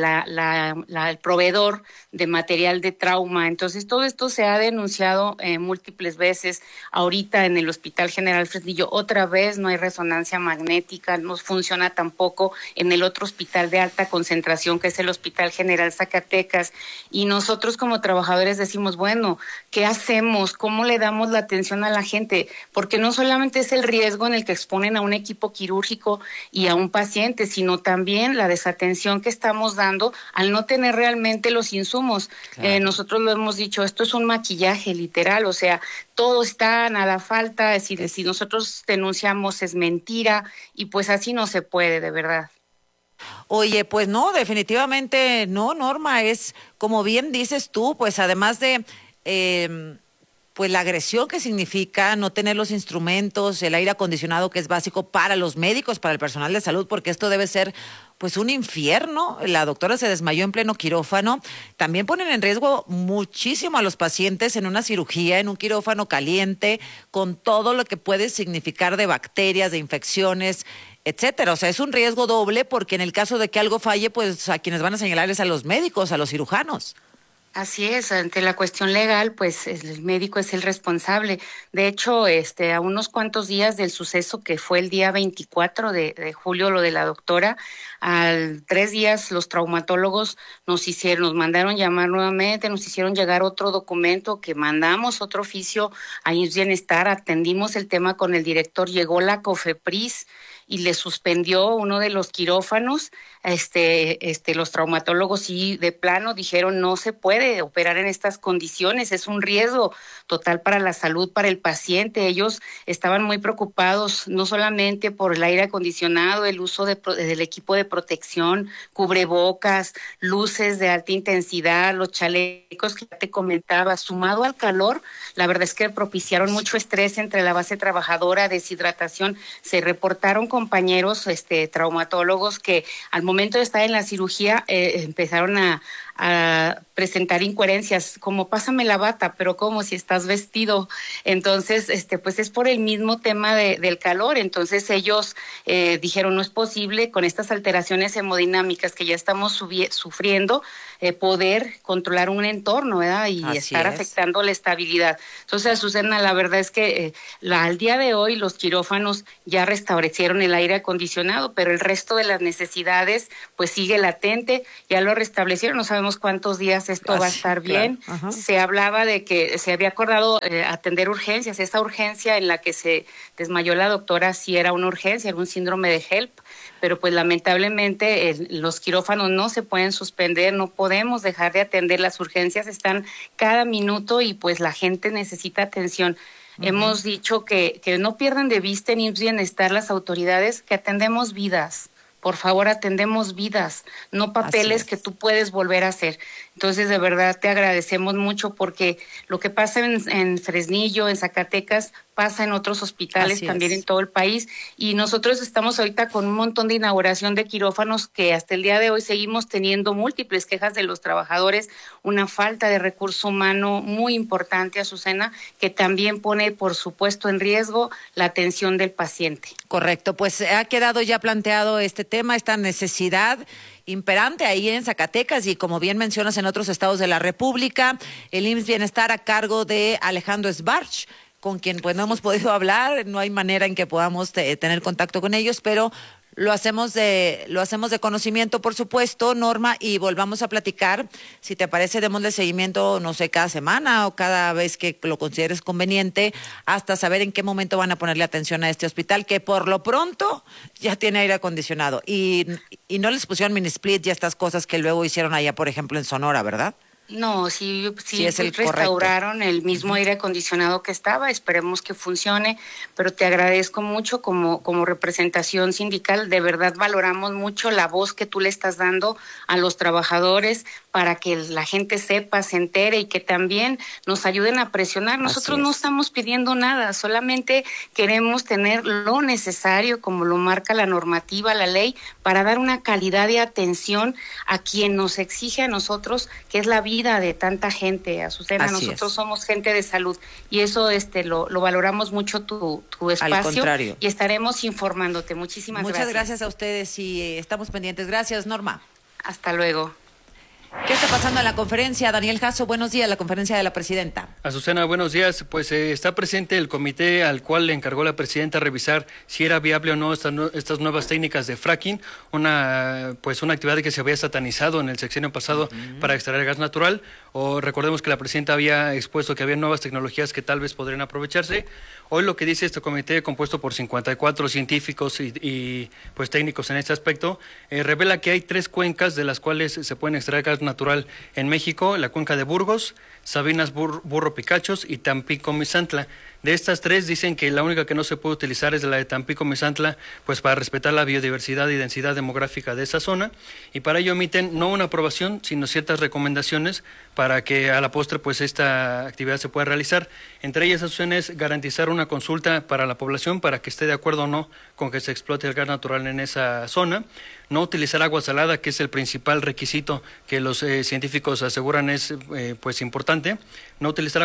el proveedor de material de trauma. Entonces, todo esto se ha denunciado múltiples veces. Ahorita en el Hospital General Fresnillo otra vez no hay resonancia magnética, no funciona tampoco en el otro hospital de alta concentración, que es el Hospital General Zacatecas. Y nosotros como trabajadores decimos, bueno, ¿qué hacemos? ¿Cómo le damos la atención a la gente? Porque no solamente es el riesgo en el que exponen a un equipo quirúrgico y a un paciente, sino también la desatención que estamos dando al no tener realmente los insumos. Claro. Nosotros lo hemos dicho, esto es un maquillaje literal, o sea, todo está a la falta. Es decir, si nosotros denunciamos es mentira y pues así no se puede, de verdad. Oye, pues no, definitivamente no, Norma, es como bien dices tú, pues además de pues la agresión que significa no tener los instrumentos, el aire acondicionado que es básico para los médicos, para el personal de salud, porque esto debe ser pues un infierno. La doctora se desmayó en pleno quirófano. También ponen en riesgo muchísimo a los pacientes en una cirugía, en un quirófano caliente, con todo lo que puede significar de bacterias, de infecciones, etcétera. O sea, es un riesgo doble porque en el caso de que algo falle, pues a quienes van a señalar es a los médicos, a los cirujanos. Así es, ante la cuestión legal, pues el médico es el responsable. De hecho, a unos cuantos días del suceso que fue el día 24 de julio, lo de la doctora, al 3 días los traumatólogos nos mandaron llamar nuevamente, nos hicieron llegar otro documento que mandamos, otro oficio a IMSS Bienestar, atendimos el tema con el director, llegó la COFEPRIS y le suspendió uno de los quirófanos. Los traumatólogos sí de plano dijeron no se puede operar en estas condiciones, es un riesgo total para la salud, para el paciente. Ellos estaban muy preocupados no solamente por el aire acondicionado, el uso del equipo de protección, cubrebocas, luces de alta intensidad, los chalecos que ya te comentaba, sumado al calor, la verdad es que propiciaron mucho estrés entre la base trabajadora, deshidratación. Se reportaron compañeros traumatólogos que al momento de estar en la cirugía empezaron a presentar incoherencias, como pásame la bata, pero como si estás vestido. Entonces, pues es por el mismo tema del calor. Entonces ellos dijeron no es posible con estas alteraciones hemodinámicas que ya estamos sufriendo, poder controlar un entorno, ¿verdad? Y estar afectando la estabilidad. Entonces, Azucena, la verdad es que al día de hoy los quirófanos ya restablecieron el aire acondicionado, pero el resto de las necesidades pues sigue latente, ya lo restablecieron, no sabemos cuántos días esto va a estar bien. Claro. Se hablaba de que se había acordado atender urgencias. Esa urgencia en la que se desmayó la doctora sí era una urgencia, era un síndrome de HELP, pero pues lamentablemente los quirófanos no se pueden suspender, no podemos dejar de atender, las urgencias están cada minuto y pues la gente necesita atención. Hemos dicho que no pierdan de vista en IMSS Bienestar las autoridades, que atendemos vidas. Por favor, atendemos vidas, no papeles que tú puedes volver a hacer. Entonces, de verdad, te agradecemos mucho porque lo que pasa en Fresnillo, en Zacatecas, pasa en otros hospitales también en todo el país. Y nosotros estamos ahorita con un montón de inauguración de quirófanos que hasta el día de hoy seguimos teniendo múltiples quejas de los trabajadores, una falta de recurso humano muy importante, Azucena, que también pone, por supuesto, en riesgo la atención del paciente. Correcto, pues ha quedado ya planteado este tema, esta necesidad imperante ahí en Zacatecas y como bien mencionas en otros estados de la República, el IMSS Bienestar a cargo de Alejandro Sbarch, con quien pues no hemos podido hablar, no hay manera en que podamos tener contacto con ellos, pero lo hacemos de conocimiento, por supuesto, Norma, y volvamos a platicar. Si te parece, démosle seguimiento, no sé, cada semana o cada vez que lo consideres conveniente, hasta saber en qué momento van a ponerle atención a este hospital, que por lo pronto ya tiene aire acondicionado. Y no les pusieron mini split y estas cosas que luego hicieron allá, por ejemplo, en Sonora, ¿verdad? No, sí es restauraron el mismo aire acondicionado que estaba, esperemos que funcione, pero te agradezco mucho como representación sindical, de verdad valoramos mucho la voz que tú le estás dando a los trabajadores para que la gente sepa, se entere y que también nos ayuden a presionar. Nosotros no estamos pidiendo nada, solamente queremos tener lo necesario, como lo marca la normativa, la ley, para dar una calidad de atención a quien nos exige a nosotros, que es la vida de tanta gente, Azucena. Nosotros somos gente de salud y eso lo valoramos mucho tu espacio. Al contrario. Y estaremos informándote. Muchísimas gracias. Muchas gracias a ustedes y estamos pendientes. Gracias, Norma. Hasta luego. ¿Qué está pasando en la conferencia? Daniel Jasso, buenos días, la conferencia de la presidenta. Azucena, buenos días. Pues está presente el comité al cual le encargó la presidenta revisar si era viable o no estas nuevas técnicas de fracking, una actividad que se había satanizado en el sexenio pasado para extraer gas natural. O recordemos que la presidenta había expuesto que había nuevas tecnologías que tal vez podrían aprovecharse. Hoy lo que dice este comité, compuesto por 54 científicos y pues técnicos en este aspecto, revela que hay 3 cuencas de las cuales se pueden extraer gas natural en México: la cuenca de Burgos, Sabinas Burro Picachos y Tampico-Misantla. De estas 3 dicen que la única que no se puede utilizar es la de Tampico-Misantla, pues para respetar la biodiversidad y densidad demográfica de esa zona, y para ello emiten no una aprobación, sino ciertas recomendaciones para que a la postre pues esta actividad se pueda realizar. Entre ellas es garantizar una consulta para la población para que esté de acuerdo o no con que se explote el gas natural en esa zona, no utilizar agua salada, que es el principal requisito que los científicos aseguran es pues importante, no utilizar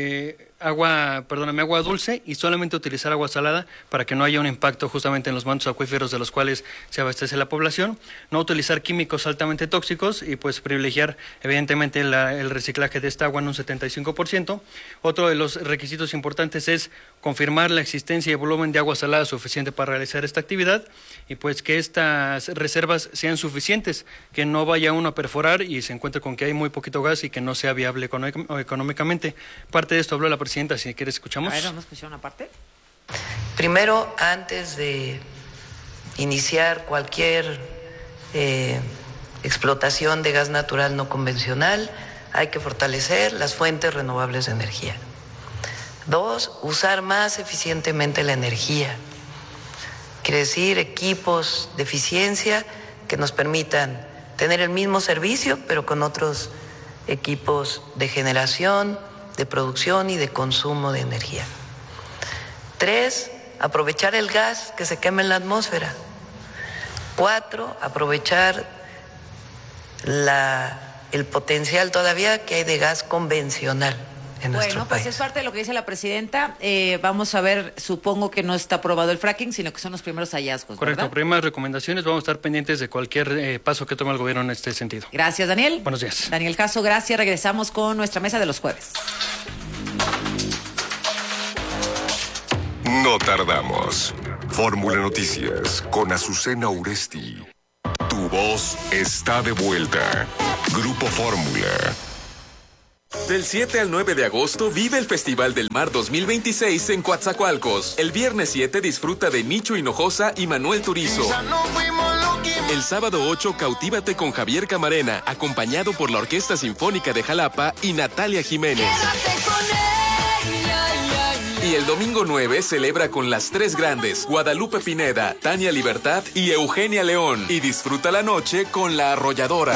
agua dulce y solamente utilizar agua salada para que no haya un impacto justamente en los mantos acuíferos de los cuales se abastece la población, no utilizar químicos altamente tóxicos y pues privilegiar evidentemente el reciclaje de esta agua en un 75%. Otro de los requisitos importantes es confirmar la existencia y volumen de agua salada suficiente para realizar esta actividad y pues que estas reservas sean suficientes, que no vaya uno a perforar y se encuentre con que hay muy poquito gas y que no sea viable económicamente. Parte de esto habló la presidenta, si quieres escuchamos. A ver, vamos a escuchar una parte. Primero, antes de iniciar cualquier explotación de gas natural no convencional, hay que fortalecer las fuentes renovables de energía. 2, usar más eficientemente la energía. Quiere decir equipos de eficiencia que nos permitan tener el mismo servicio, pero con otros equipos de generación, de producción y de consumo de energía. 3, aprovechar el gas que se quema en la atmósfera. 4, aprovechar el potencial todavía que hay de gas convencional en nuestro país. Pues es parte de lo que dice la presidenta. Vamos a ver, supongo que no está aprobado el fracking, sino que son los primeros hallazgos, correcto, ¿verdad? primeras recomendaciones. Vamos a estar pendientes de cualquier paso que tome el gobierno en este sentido. Gracias, Daniel. Buenos días. Daniel Caso, gracias. Regresamos con nuestra mesa de los jueves. No tardamos. Fórmula Noticias con Azucena Uresti. Tu voz está de vuelta. Grupo Fórmula. Del 7 al 9 de agosto vive el Festival del Mar 2026 en Coatzacoalcos. El viernes 7 disfruta de Nicho Hinojosa y Manuel Turizo. El sábado 8 cautívate con Javier Camarena, acompañado por la Orquesta Sinfónica de Jalapa y Natalia Jiménez. Y el domingo 9 celebra con las tres grandes, Guadalupe Pineda, Tania Libertad y Eugenia León. Y disfruta la noche con La Arrolladora.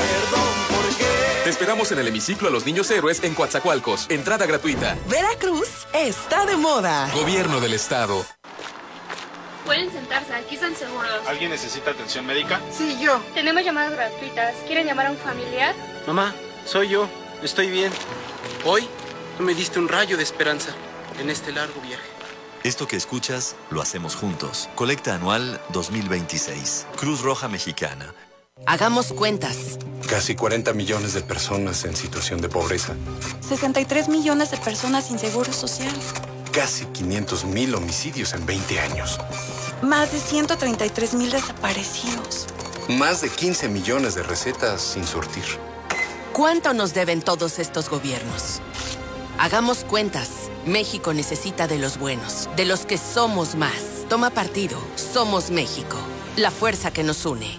Te esperamos en el hemiciclo a los Niños Héroes en Coatzacoalcos. Entrada gratuita. Veracruz está de moda. Gobierno del Estado. Pueden sentarse, aquí están seguros. ¿Alguien necesita atención médica? Sí, yo. Tenemos llamadas gratuitas. ¿Quieren llamar a un familiar? Mamá, soy yo. Estoy bien. Hoy tú me diste un rayo de esperanza en este largo viaje. Esto que escuchas, lo hacemos juntos. Colecta anual 2026. Cruz Roja Mexicana. Hagamos cuentas. Casi 40 millones de personas en situación de pobreza. 63 millones de personas sin seguro social. Casi 500,000 homicidios en 20 años. Más de 133,000 desaparecidos. Más de 15 millones de recetas sin surtir. ¿Cuánto nos deben todos estos gobiernos? Hagamos cuentas. México necesita de los buenos, de los que somos más. Toma partido. Somos México. La fuerza que nos une.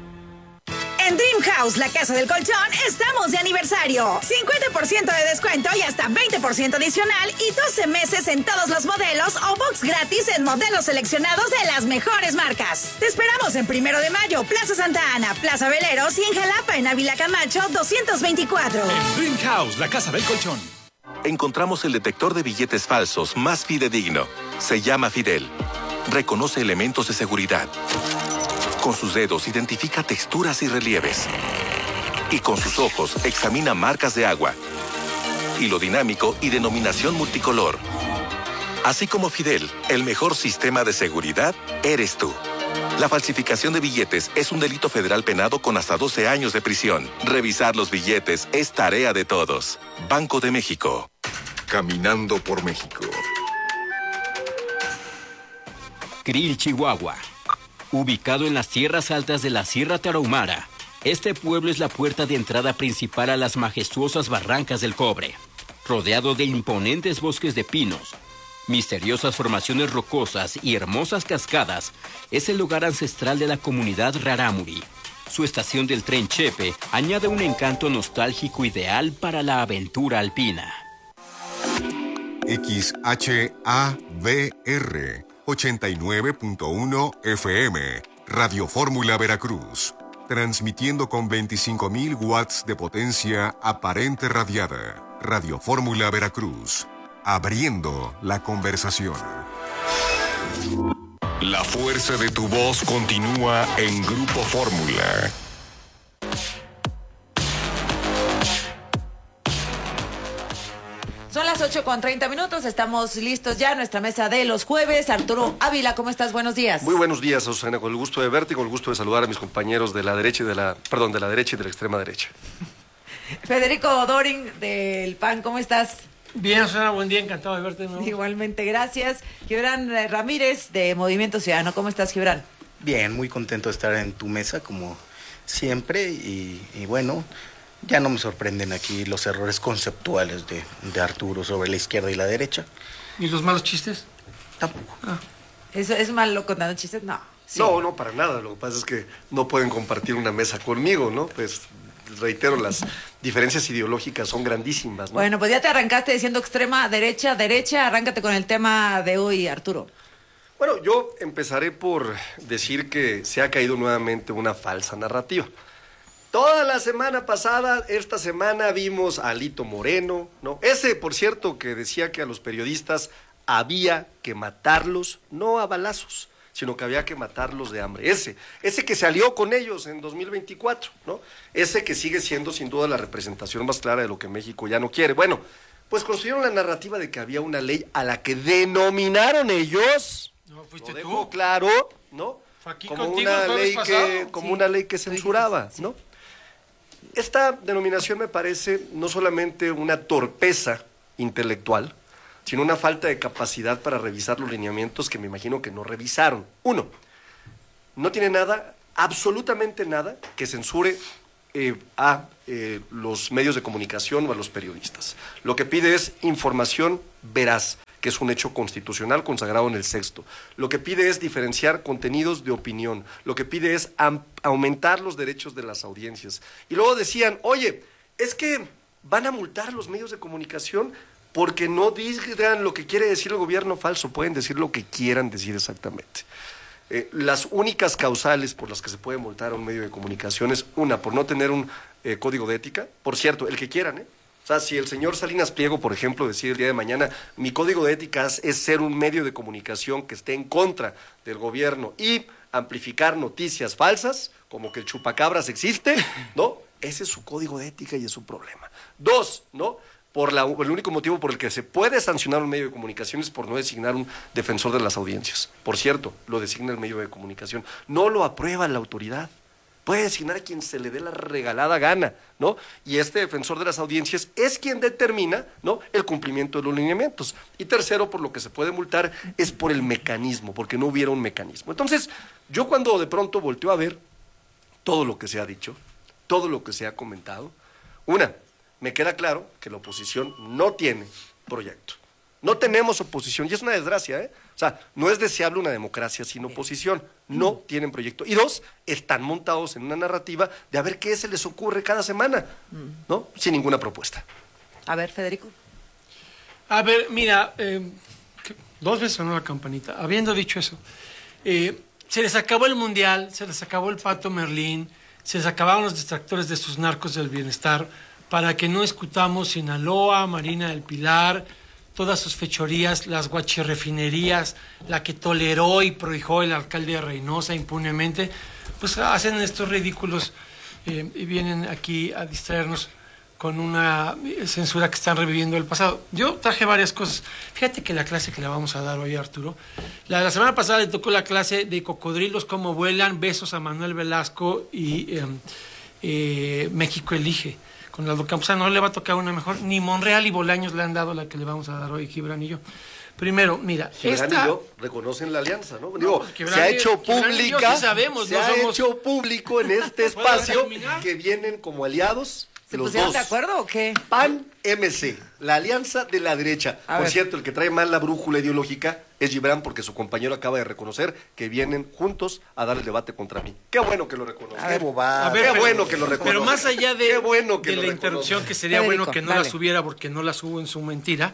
En Dream House, la casa del colchón, estamos de aniversario. 50% de descuento y hasta 20% adicional y 12 meses en todos los modelos o box gratis en modelos seleccionados de las mejores marcas. Te esperamos en 1 de Mayo, Plaza Santa Ana, Plaza Veleros y en Jalapa, en Ávila Camacho, 224. En Dream House, la casa del colchón. Encontramos el detector de billetes falsos más fidedigno. Se llama Fidel. Reconoce elementos de seguridad. Con sus dedos identifica texturas y relieves. Y con sus ojos examina marcas de agua. Hilo dinámico y denominación multicolor. Así como Fidel, el mejor sistema de seguridad eres tú. La falsificación de billetes es un delito federal penado con hasta 12 años de prisión. Revisar los billetes es tarea de todos. Banco de México. Caminando por México. Krill, Chihuahua. Ubicado en las tierras altas de la Sierra Tarahumara, este pueblo es la puerta de entrada principal a las majestuosas barrancas del Cobre. Rodeado de imponentes bosques de pinos, misteriosas formaciones rocosas y hermosas cascadas, es el lugar ancestral de la comunidad Rarámuri. Su estación del tren Chepe añade un encanto nostálgico ideal para la aventura alpina. XHABR 89.1 FM, Radio Fórmula Veracruz, transmitiendo con 25,000 watts de potencia aparente radiada. Radio Fórmula Veracruz, abriendo la conversación. La fuerza de tu voz continúa en Grupo Fórmula. Son las 8:30, estamos listos ya, nuestra mesa de los jueves. Arturo Ávila, ¿cómo estás? Buenos días. Muy buenos días, Azucena, con el gusto de verte y con el gusto de saludar a mis compañeros de la derecha y de la derecha y de la extrema derecha. Federico Doring, del PAN, ¿cómo estás? Bien, Azucena, buen día, encantado de verte de nuevo. Igualmente, gracias. Gibran Ramírez, de Movimiento Ciudadano, ¿cómo estás, Gibran? Bien, muy contento de estar en tu mesa, como siempre, y bueno, ya no me sorprenden aquí los errores conceptuales de Arturo sobre la izquierda y la derecha. ¿Y los malos chistes? Tampoco. ¿Es malo contando chistes? No. Sí. No, para nada. Lo que pasa es que no pueden compartir una mesa conmigo, ¿no? Pues reitero, las diferencias ideológicas son grandísimas, ¿no? Bueno, pues ya te arrancaste diciendo extrema derecha, arráncate con el tema de hoy, Arturo. Bueno, yo empezaré por decir que se ha caído nuevamente una falsa narrativa. Toda la semana pasada, esta semana vimos a Alito Moreno, ¿no? Ese, por cierto, que decía que a los periodistas había que matarlos, no a balazos, sino que había que matarlos de hambre. Ese que se alió con ellos en 2024, ¿no? Ese que sigue siendo sin duda la representación más clara de lo que México ya no quiere. Bueno, pues construyeron la narrativa de que había una ley a la que denominaron ellos, no, fuiste lo dejo tú. claro, ¿no? Como una ley que censuraba, ¿no? Esta denominación me parece no solamente una torpeza intelectual, sino una falta de capacidad para revisar los lineamientos que me imagino que no revisaron. Uno, no tiene nada, absolutamente nada, que censure a los medios de comunicación o a los periodistas. Lo que pide es información veraz, que es un hecho constitucional consagrado en el sexto. Lo que pide es diferenciar contenidos de opinión. Lo que pide es aumentar los derechos de las audiencias. Y luego decían, oye, es que van a multar a los medios de comunicación porque no digan lo que quiere decir el gobierno. Falso, pueden decir lo que quieran decir exactamente. Las únicas causales por las que se puede multar a un medio de comunicación es una, por no tener un código de ética. Por cierto, el que quieran, O sea, si el señor Salinas Pliego, por ejemplo, decide el día de mañana, mi código de ética es ser un medio de comunicación que esté en contra del gobierno y amplificar noticias falsas, como que el chupacabras existe, ¿no? Ese es su código de ética y es su problema. Dos, ¿no? El único motivo por el que se puede sancionar un medio de comunicación es por no designar un defensor de las audiencias. Por cierto, lo designa el medio de comunicación. No lo aprueba la autoridad. Puede designar a quien se le dé la regalada gana, ¿no? Y este defensor de las audiencias es quien determina, ¿no?, el cumplimiento de los lineamientos. Y tercero, por lo que se puede multar es por el mecanismo, porque no hubiera un mecanismo. Entonces, yo cuando de pronto volteo a ver todo lo que se ha dicho, todo lo que se ha comentado, me queda claro que la oposición no tiene proyecto. No tenemos oposición, y es una desgracia, O sea, no es deseable una democracia sin oposición. No tienen proyecto. Y dos, están montados en una narrativa de a ver qué se les ocurre cada semana, ¿no? Sin ninguna propuesta. A ver, Federico. A ver, mira, 2 veces sonó la campanita. Habiendo dicho eso, se les acabó el Mundial, se les acabó el Pato Merlín, se les acabaron los distractores de sus narcos del bienestar, para que no escutamos Sinaloa, Marina del Pilar, todas sus fechorías, las guachirrefinerías, la que toleró y prohijó el alcalde de Reynosa impunemente, pues hacen estos ridículos y vienen aquí a distraernos con una censura que están reviviendo del pasado. Yo traje varias cosas. Fíjate que la clase que le vamos a dar hoy a Arturo, la semana pasada le tocó la clase de cocodrilos, cómo vuelan, besos a Manuel Velasco y México elige. Con Aldo Campuzano no le va a tocar una mejor, ni Monreal y Bolaños le han dado la que le vamos a dar hoy, Gibran y yo. Primero, mira, Gibran y yo reconocen la alianza, ¿no? Digo, se ha hecho pública, hecho público en este espacio que vienen como aliados. ¿Se pusieron de acuerdo o qué? PAN-MC, la alianza de la derecha. Por cierto, el que trae mal la brújula ideológica es Gibran, porque su compañero acaba de reconocer que vienen juntos a dar el debate contra mí. Qué bueno que lo reconozca. Qué bueno que lo reconozca. Pero más allá de la interrupción, que sería Federico, bueno que no las hubiera porque no las hubo en su mentira,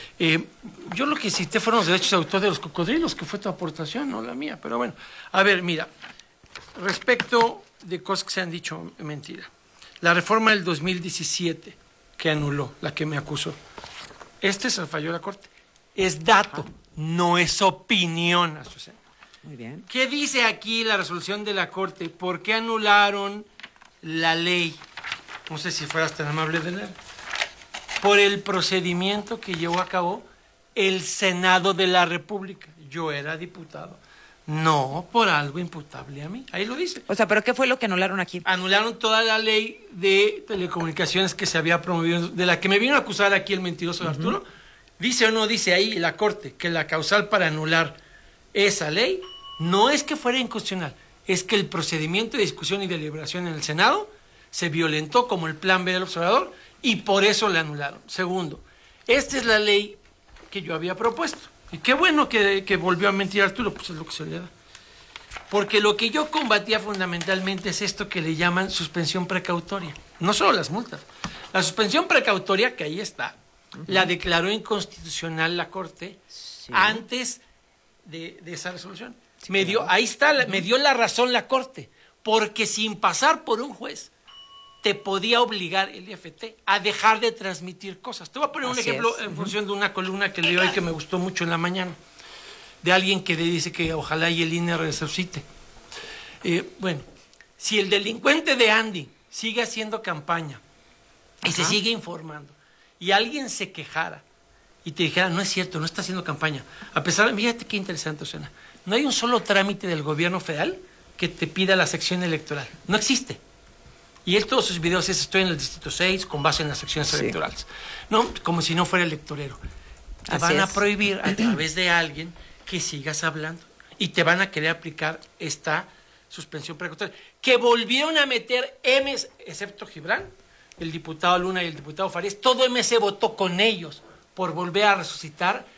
yo lo que cité fueron los derechos de autor de los cocodrilos, que fue tu aportación, no la mía. Pero bueno, a ver, mira, respecto de cosas que se han dicho mentira. La reforma del 2017 que anuló, la que me acusó. Se falló la Corte. Es dato, no es opinión, Azucena. Muy bien. ¿Qué dice aquí la resolución de la Corte? ¿Por qué anularon la ley? No sé si fueras tan amable de leer. Por el procedimiento que llevó a cabo el Senado de la República. Yo era diputado. No por algo imputable a mí. Ahí lo dice. O sea, ¿pero qué fue lo que anularon aquí? Anularon toda la ley de telecomunicaciones que se había promovido, de la que me vino a acusar aquí el mentiroso de Arturo. Dice o no dice ahí la Corte que la causal para anular esa ley no es que fuera inconstitucional, es que el procedimiento de discusión y deliberación en el Senado se violentó como el plan B del observador y por eso la anularon. Segundo, esta es la ley que yo había propuesto. Y qué bueno que volvió a mentir Arturo, pues es lo que se le da. Porque lo que yo combatía fundamentalmente es esto que le llaman suspensión precautoria. No solo las multas. La suspensión precautoria, que ahí está, la declaró inconstitucional la Corte antes de esa resolución. Me dio la razón la Corte, porque sin pasar por un juez te podía obligar el IFT a dejar de transmitir cosas. Te voy a poner un ejemplo en función de una columna que leí hoy que me gustó mucho en la mañana, de alguien que le dice que ojalá y el INE resucite. Bueno, si el delincuente de Andy sigue haciendo campaña y se sigue informando, y alguien se quejara y te dijera, no es cierto, no está haciendo campaña, a pesar de, fíjate qué interesante, Osuna, no hay un solo trámite del gobierno federal que te pida la sección electoral, no existe. Y él todos sus videos es, estoy en el Distrito 6 con base en las secciones electorales, ¿no? Como si no fuera electorero. Te van a prohibir a través de alguien que sigas hablando y te van a querer aplicar esta suspensión precautoria, que volvieron a meter MS, excepto Gibran, el diputado Luna y el diputado Farías, todo MC votó con ellos por volver a resucitar